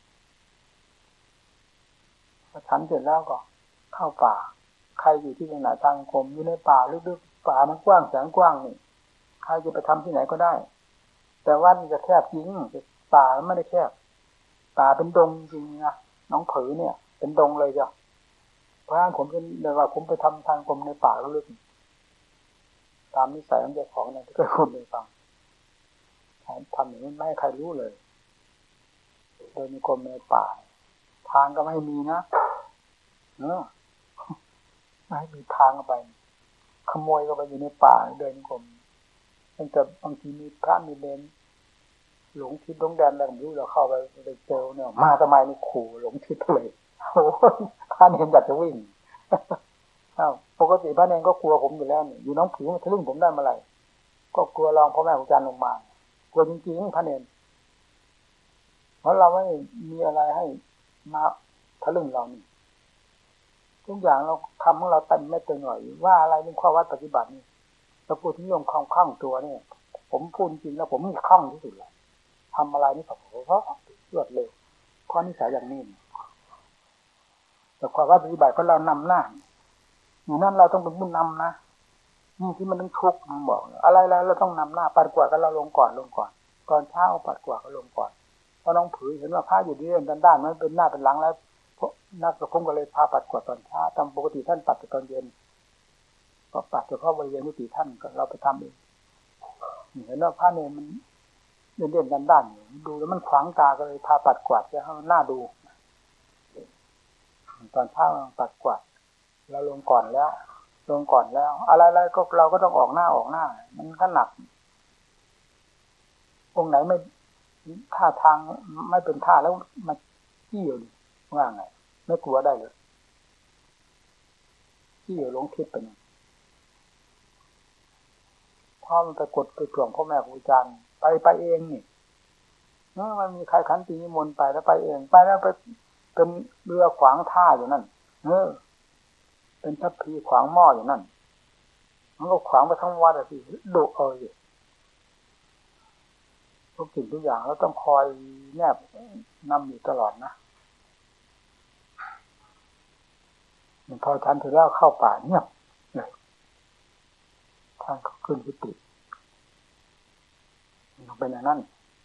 พอฉันเสร็จแล้วก็เข้าป่าใครอยู่ที่ไหนทางกรมอยู่ในป่าลึกๆป่ามันกว้างแสนกว้างนี่ใครจะไปทำที่ไหนก็ได้แต่ว่ามันจะแคบจริงป่าไม่ได้แคบป่าเป็นดงจริงนะน้องผือเนี่ยเป็นดงเลยจ้ะเพราะงั้นผมเป็นเลยว่าผมไปทำทางกรมในป่าลึกตามนิสัยของเจ้าของเนี่ยที่เคยพูดให้ฟังทำอย่างนี้ไม่ให้ใครรู้เลยเดินในกรมในป่าทางก็ไม่มีนะเนอะไม่มีทางไปขโมยก็ไปอยู่ในป่าเดินกรมตั้งแต่บางทีมีพระมีเลนหลงทิศหลงแดนอะไรไม่รู้เราเข้าไปไปเจอเนี่ยมาทำไมนี่ขู่หลงทิศเลยโอ้พระเนรอยากจะวิ่งอ้าวปกติพระเนรก็กลัวผมอยู่แล้วนี่อยู่น้องผีมันทะลึ่งผมได้เมื่อไหร่ก็กลัวรองพ่อแม่ครูอาจารย์ลงมากลัวจริงๆพระเนรเพราะเราไม่มีอะไรให้มาทะลึ่งเรานี่ทุกอย่างเราทำของเราเต็มไม่เต็มหน่อยว่าอะไรในข้อวัดปฏิบัตินี่เราพูดถึงเรื่องความคล่องตัวเนี่ยผมพูดจริงแล้วผมมีคล่องที่สุดเลยทำอะไรนี่ผมเพราะรวดเร็วเพราะนิสัยอย่างนี้แต่ความว่าปฏิบัติก็เรานำหน้าอยู่นั่นเราต้องเป็นผู้นำนะนี่ที่มันต้องทุกข์มันบอกอะไรแล้วเราต้องนำหน้าปัดกวาดก็เราลงก่อนลงก่อนก่อนเช้าปัดกวาดก็ลงก่อนเพราะน้องผือเห็นว่าผ้าอยู่ที่เรื่องด้านๆมันเป็นหน้าเป็นหลังแล้วพวกนักประคงก็เลยพาปัดกวาดตอนเช้าตามปกติท่านปัดตอนเย็นก็ปัดเฉพาะบริเวณกุฏิท่านก็เราไปทำเองเห็นว่าผ้าเนี่ยมันเด่นๆด้านๆดูแล้วมันขวางตาก็เลยพาปัดกวาดจะให้มันน่าดูตอนเช้าปัดกวาดเราลงก่อนแล้วลงก่อนแล้วอะไรๆก็เราก็ต้องออกหน้าออกหน้ามันก็หนักองค์ไหนไม่ท่าทางไม่เป็นท่าแล้วมาจี้อยู่ว่าไงไม่กลัวได้เลยจี้อยู่ลงทิศไปนี่พ่อมันไปกดไปถ่วงพ่อแม่ครูอาจารย์ไปไปเองนี่เมื่อมันมีใครขันตีนิมนต์ไปแล้วไปเองไปแล้วไปเป็นเรือขวางท่าอยู่นั่นเออเป็นทัพพีขวางหม้ออยู่นั่นมันก็ขวางไปทั้งวัดอะสิดุเอาสิทุกสิ่งทุกอย่างเราต้องคอยแนบนำอยู่ตลอดนะพอทันถึงแล้วเข้าป่าเงียบเลยท่านก็ขึ้นกุฏิมันเป็นอย่างนั้น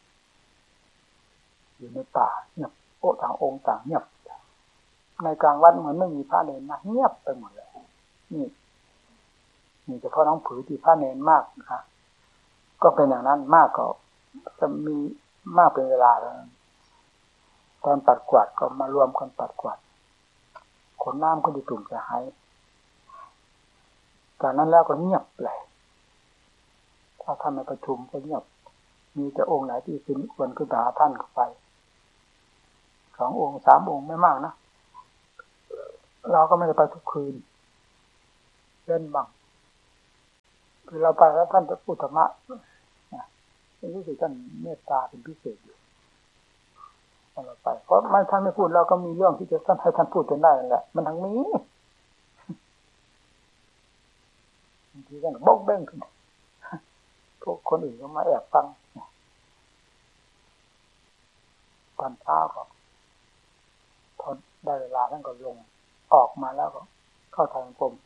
อยู่ในป่าเงียบโอ้ต่างองค์ต่างเงียบในกลางวัดเหมือนไม่มีพระเนรนะเงียบไปหมดเลยนี่นี่เฉพาะน้องผือที่พระเนรมากนะก็เป็นอย่างนั้นมากก็จะมีมากเป็นเวลาแล้วตอนปัดกวาดก็มารวมกันปัดกวาดขนน้ำก็ดีตุ่มจะหายจากนั้นแล้วก็เงียบเลยถ้าทำในประชุมก็เงียบมีแต่องค์ไหนที่ขึ้นควรขึ้นไปหาท่านไปสององค์สามองค์ไม่มากนะเราก็ไม่ได้ไปทุกคืนเล่นบ้างคือเราไปแล้วท่านจะพูดธรรมะรู้สึกท่านเมตตาเป็นพิเศษอยู่เราไปเพราะไม่ท่านไม่พูดเราก็มีเรื่องที่จะท่านให้ท่านพูดจนได้นั่นแหละมันทั้งนี้บางทีท่านก็บกเบ้งขึ้นพวกคนอื่นก็มาแอบฟังตอนเช้าก็พอได้เวลาท่านก็ลงออกมาแล้วก็เข้าทางกรม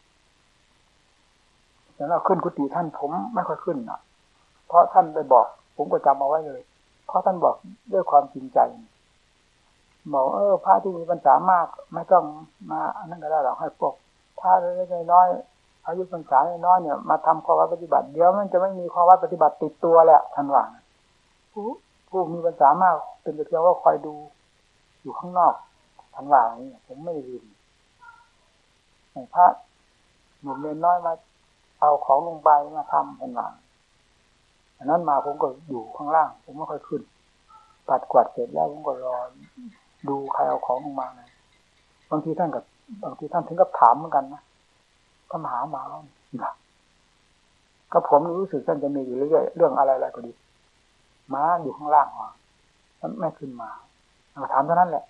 แล้วเราขึ้นกุฏิท่านผมไม่ค่อยขึ้นอ่ะเพราะท่านได้บอกผมก็จำเอาไว้เลยเพราะท่านบอกด้วยความจริงใจบอกเออพระที่มีพรรษามากไม่ต้องมาอันนั้นก็ได้หรอกให้พวกพระเล็กๆน้อยๆอายุพรรษาน้อยๆเนี่ยมาทำข้อวัดปฏิบัติเดี๋ยวมันจะไม่มีข้อวัดปฏิบัติติดตัวแหละท่านว่าผู้ผู้มีพรรษามากเป็นแต่เพียงว่าคอยดูอยู่ข้างนอกท่านว่าอย่างนี้ผมไม่ได้ยินพระหนุ่มเล็กน้อยมาเอาของลงไปมาทำท่านว่าอันนั้นมาผมก็อยู่ข้างล่างผมไม่ค่อยขึ้นปัดกวาดเสร็จแล้วผมก็รอดูใครเอาของลงมานะบางทีท่านกับบางทีท่านถึงกับถามเหมือนกันนะท่านหามาแล้วก็ผมรู้สึกท่านจะมีอยู่เรื่อยๆเรื่องอะไรๆก็ดีมาอยู่ข้างล่างอ่ะท่านไม่ขึ้นมาเราถามเท่านั้นแหละ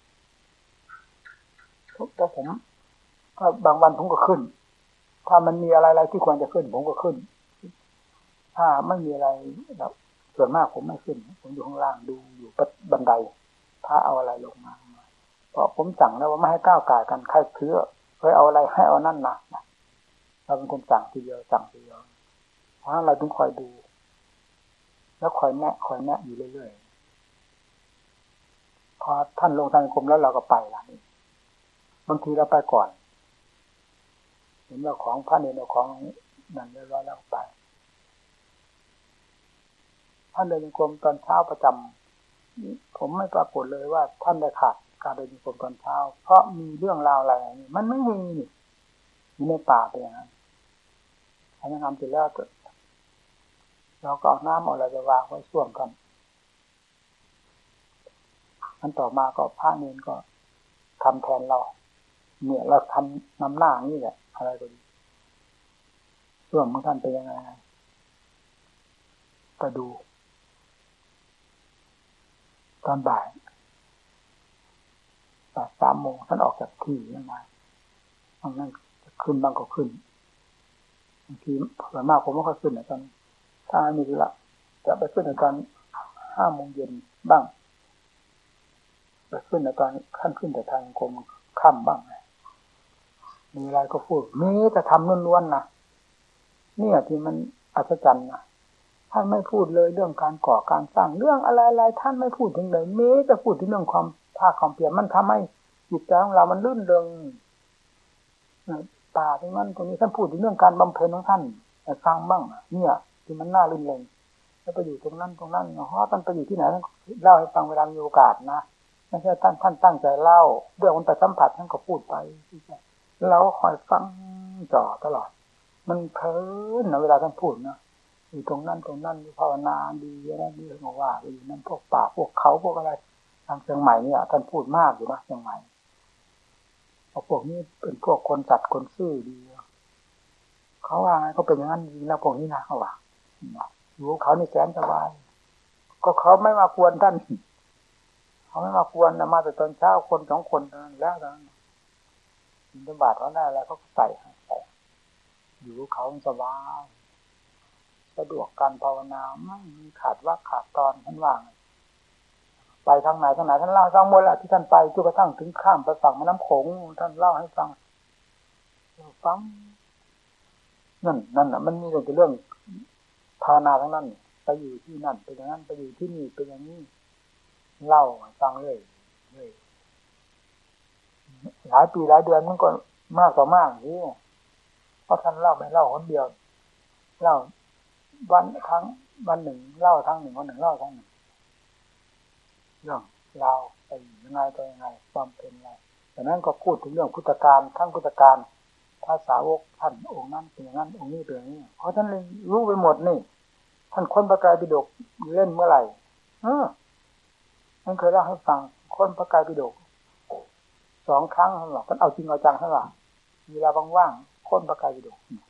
เพราะผมก็บางวันผมก็ขึ้นถ้ามันมีอะไรๆที่ควรจะขึ้นผมก็ขึ้นถ้าไม่มีอะไรแบบส่วนมากผมไม่ขึ้นผมอยู่ข้างล่างดูอยู่บันไดถ้าเอาอะไรลงมาเพราะผมสั่งแล้วว่าไม่ให้ก้าวก่ายกันใครถือเคยเอาอะไรให้เอานั่นนะเราเป็นคนสั่งทีเดียวสั่งทีเดียวเพราะเราต้องคอยดูแล้วคอยแนะคอยแนะอยู่เรื่อยๆพอท่านลงทางกรมแล้วเราก็ไปละนี่บางทีเราไปก่อนเห็นว่าของพระเนรของนั่นเรียบร้อยแล้วไปท่านเดินจงกรมตอนเช้าประจำผมไม่ปรากฏเลยว่าท่านได้ขาดการเดินจงกรมตอนเช้าเพราะมีเรื่องราวอะไรมันไม่มีอยู่ในป่าเป็นอย่างนั้นทำงานเสร็จแล้วเราก็เอาน้ำเอาอะไรไปวางไว้ช่วงกันอันต่อมาก็พระเนรก็ทำแทนเราเนี่ยเราทำนำหน้านี่แหละอะไรก็ดีช่วงของท่านเป็นยังไงก็ดูตอนบ่ายบ่ายสามโมงท่านออกจากที่ยังไงบางนั่นขึ้นบางก็ขึ้นบางทีส่วนมากผมไม่ค่อยขึ้นนะตอนถ้ามีละจะไปขึ้นในตอนห้าโมงเย็นบ้างไปขึ้นในตอนขั้นขึ้นแต่ทางกรมค่ำบ้างมีอะไรก็พูดมีแต่ทำล้วนๆนะเนี่ยที่มันอัศจรรย์นะท่านไม่พูดเลยเรื่องการก่อการสร้างเรื่องอะไรๆท่านไม่พูดถึงเลยมีแต่พูดถึงเรื่องความภาคความเพียรมันทำให้จิตใจของเรามันลื่นเริงป่าตรงนั้นตรงนี้ท่านพูดถึงเรื่องการบำเพ็ญของท่านแต่ฟังบ้างเนี่ยที่มันน่าลื่นเริงแล้วไปอยู่ตรงนั้นตรงนั้นเพราะท่านไปอยู่ที่ไหนเล่าให้ฟังเวลามีโอกาสนะไม่ใช่ท่านท่านตั้งใจเล่าเรื่องมันไปสัมผัสท่านก็พูดไปเราคอยฟังจ่อตลอดมันเพลินนะเวลาท่านพูดนะอยู่ตรงนั้นตรงนั้นภาวนาดีนะดีเขาว่าไปอยู่นั้นพวกป่าพวกเขาพวกอะไรทางเชียงใหม่เนี่ยท่านพูดมากอยู่นะเชียงใหม่พวกนี้เป็นพวกคนจัดคนซื่อดีเขาว่าไงเขาเป็นอย่างนั้นดีนะพวกนี้นะเขาว่าอยู่เขานี่แสนสบายก็เขาไม่มากวนท่านเขาไม่มากวนนะมาแต่ตอนเช้าคนสองคนนั้นแล้วนะบิณฑบาตเขาได้อะไรเขาก็ใส่อยู่เขาสบายสะดวกการภาวนาไม่มีขาดว่าขาดตอนท่านว่าไปทางไหนทางไหนท่านเล่าฟังหมดแหละที่ท่านไปจนกระทั่งถึงข้ามไปฝั่งแม่น้ำโขงท่านเล่าให้ฟังฟังนั่นนั่นน่ะมันมีแต่เรื่องภาวนาทั้งนั้นไปอยู่ที่นั่นเป็นอย่างนั้นไปอยู่ที่นี่เป็นอย่างนี้เล่าฟังเลยเลยหลายปีหลายเดือนมันก็มากกว่ามากนี่เพราะท่านเล่าไม่เล่าคนเดียวเล่าวันครั้งวันหนึ่งเล่าทั้งหนึ่งวันหนึ่งเล่าทั้งหนึ่งเรื่องราวไปยังไงตัวยังไงความเป็นไงแต่นั้นก็พูดถึงเรื่องพุทธการทั้งพุทธการภาษาวกท่านองค์นั้นเป็นอย่างนั้นองค์นี้เป็นอย่างนี้เพราะท่านรู้ไปหมดนี่ท่านค้นพระไตรปิฎกเล่นเมื่อไหร่เออท่านเคยเล่าให้ฟังค้นพระไตรปิฎกสองครั้งท่านบอกท่านเอาจริงเอาจังท่านว่าเวลาว่างๆค้นพระไตรปิฎก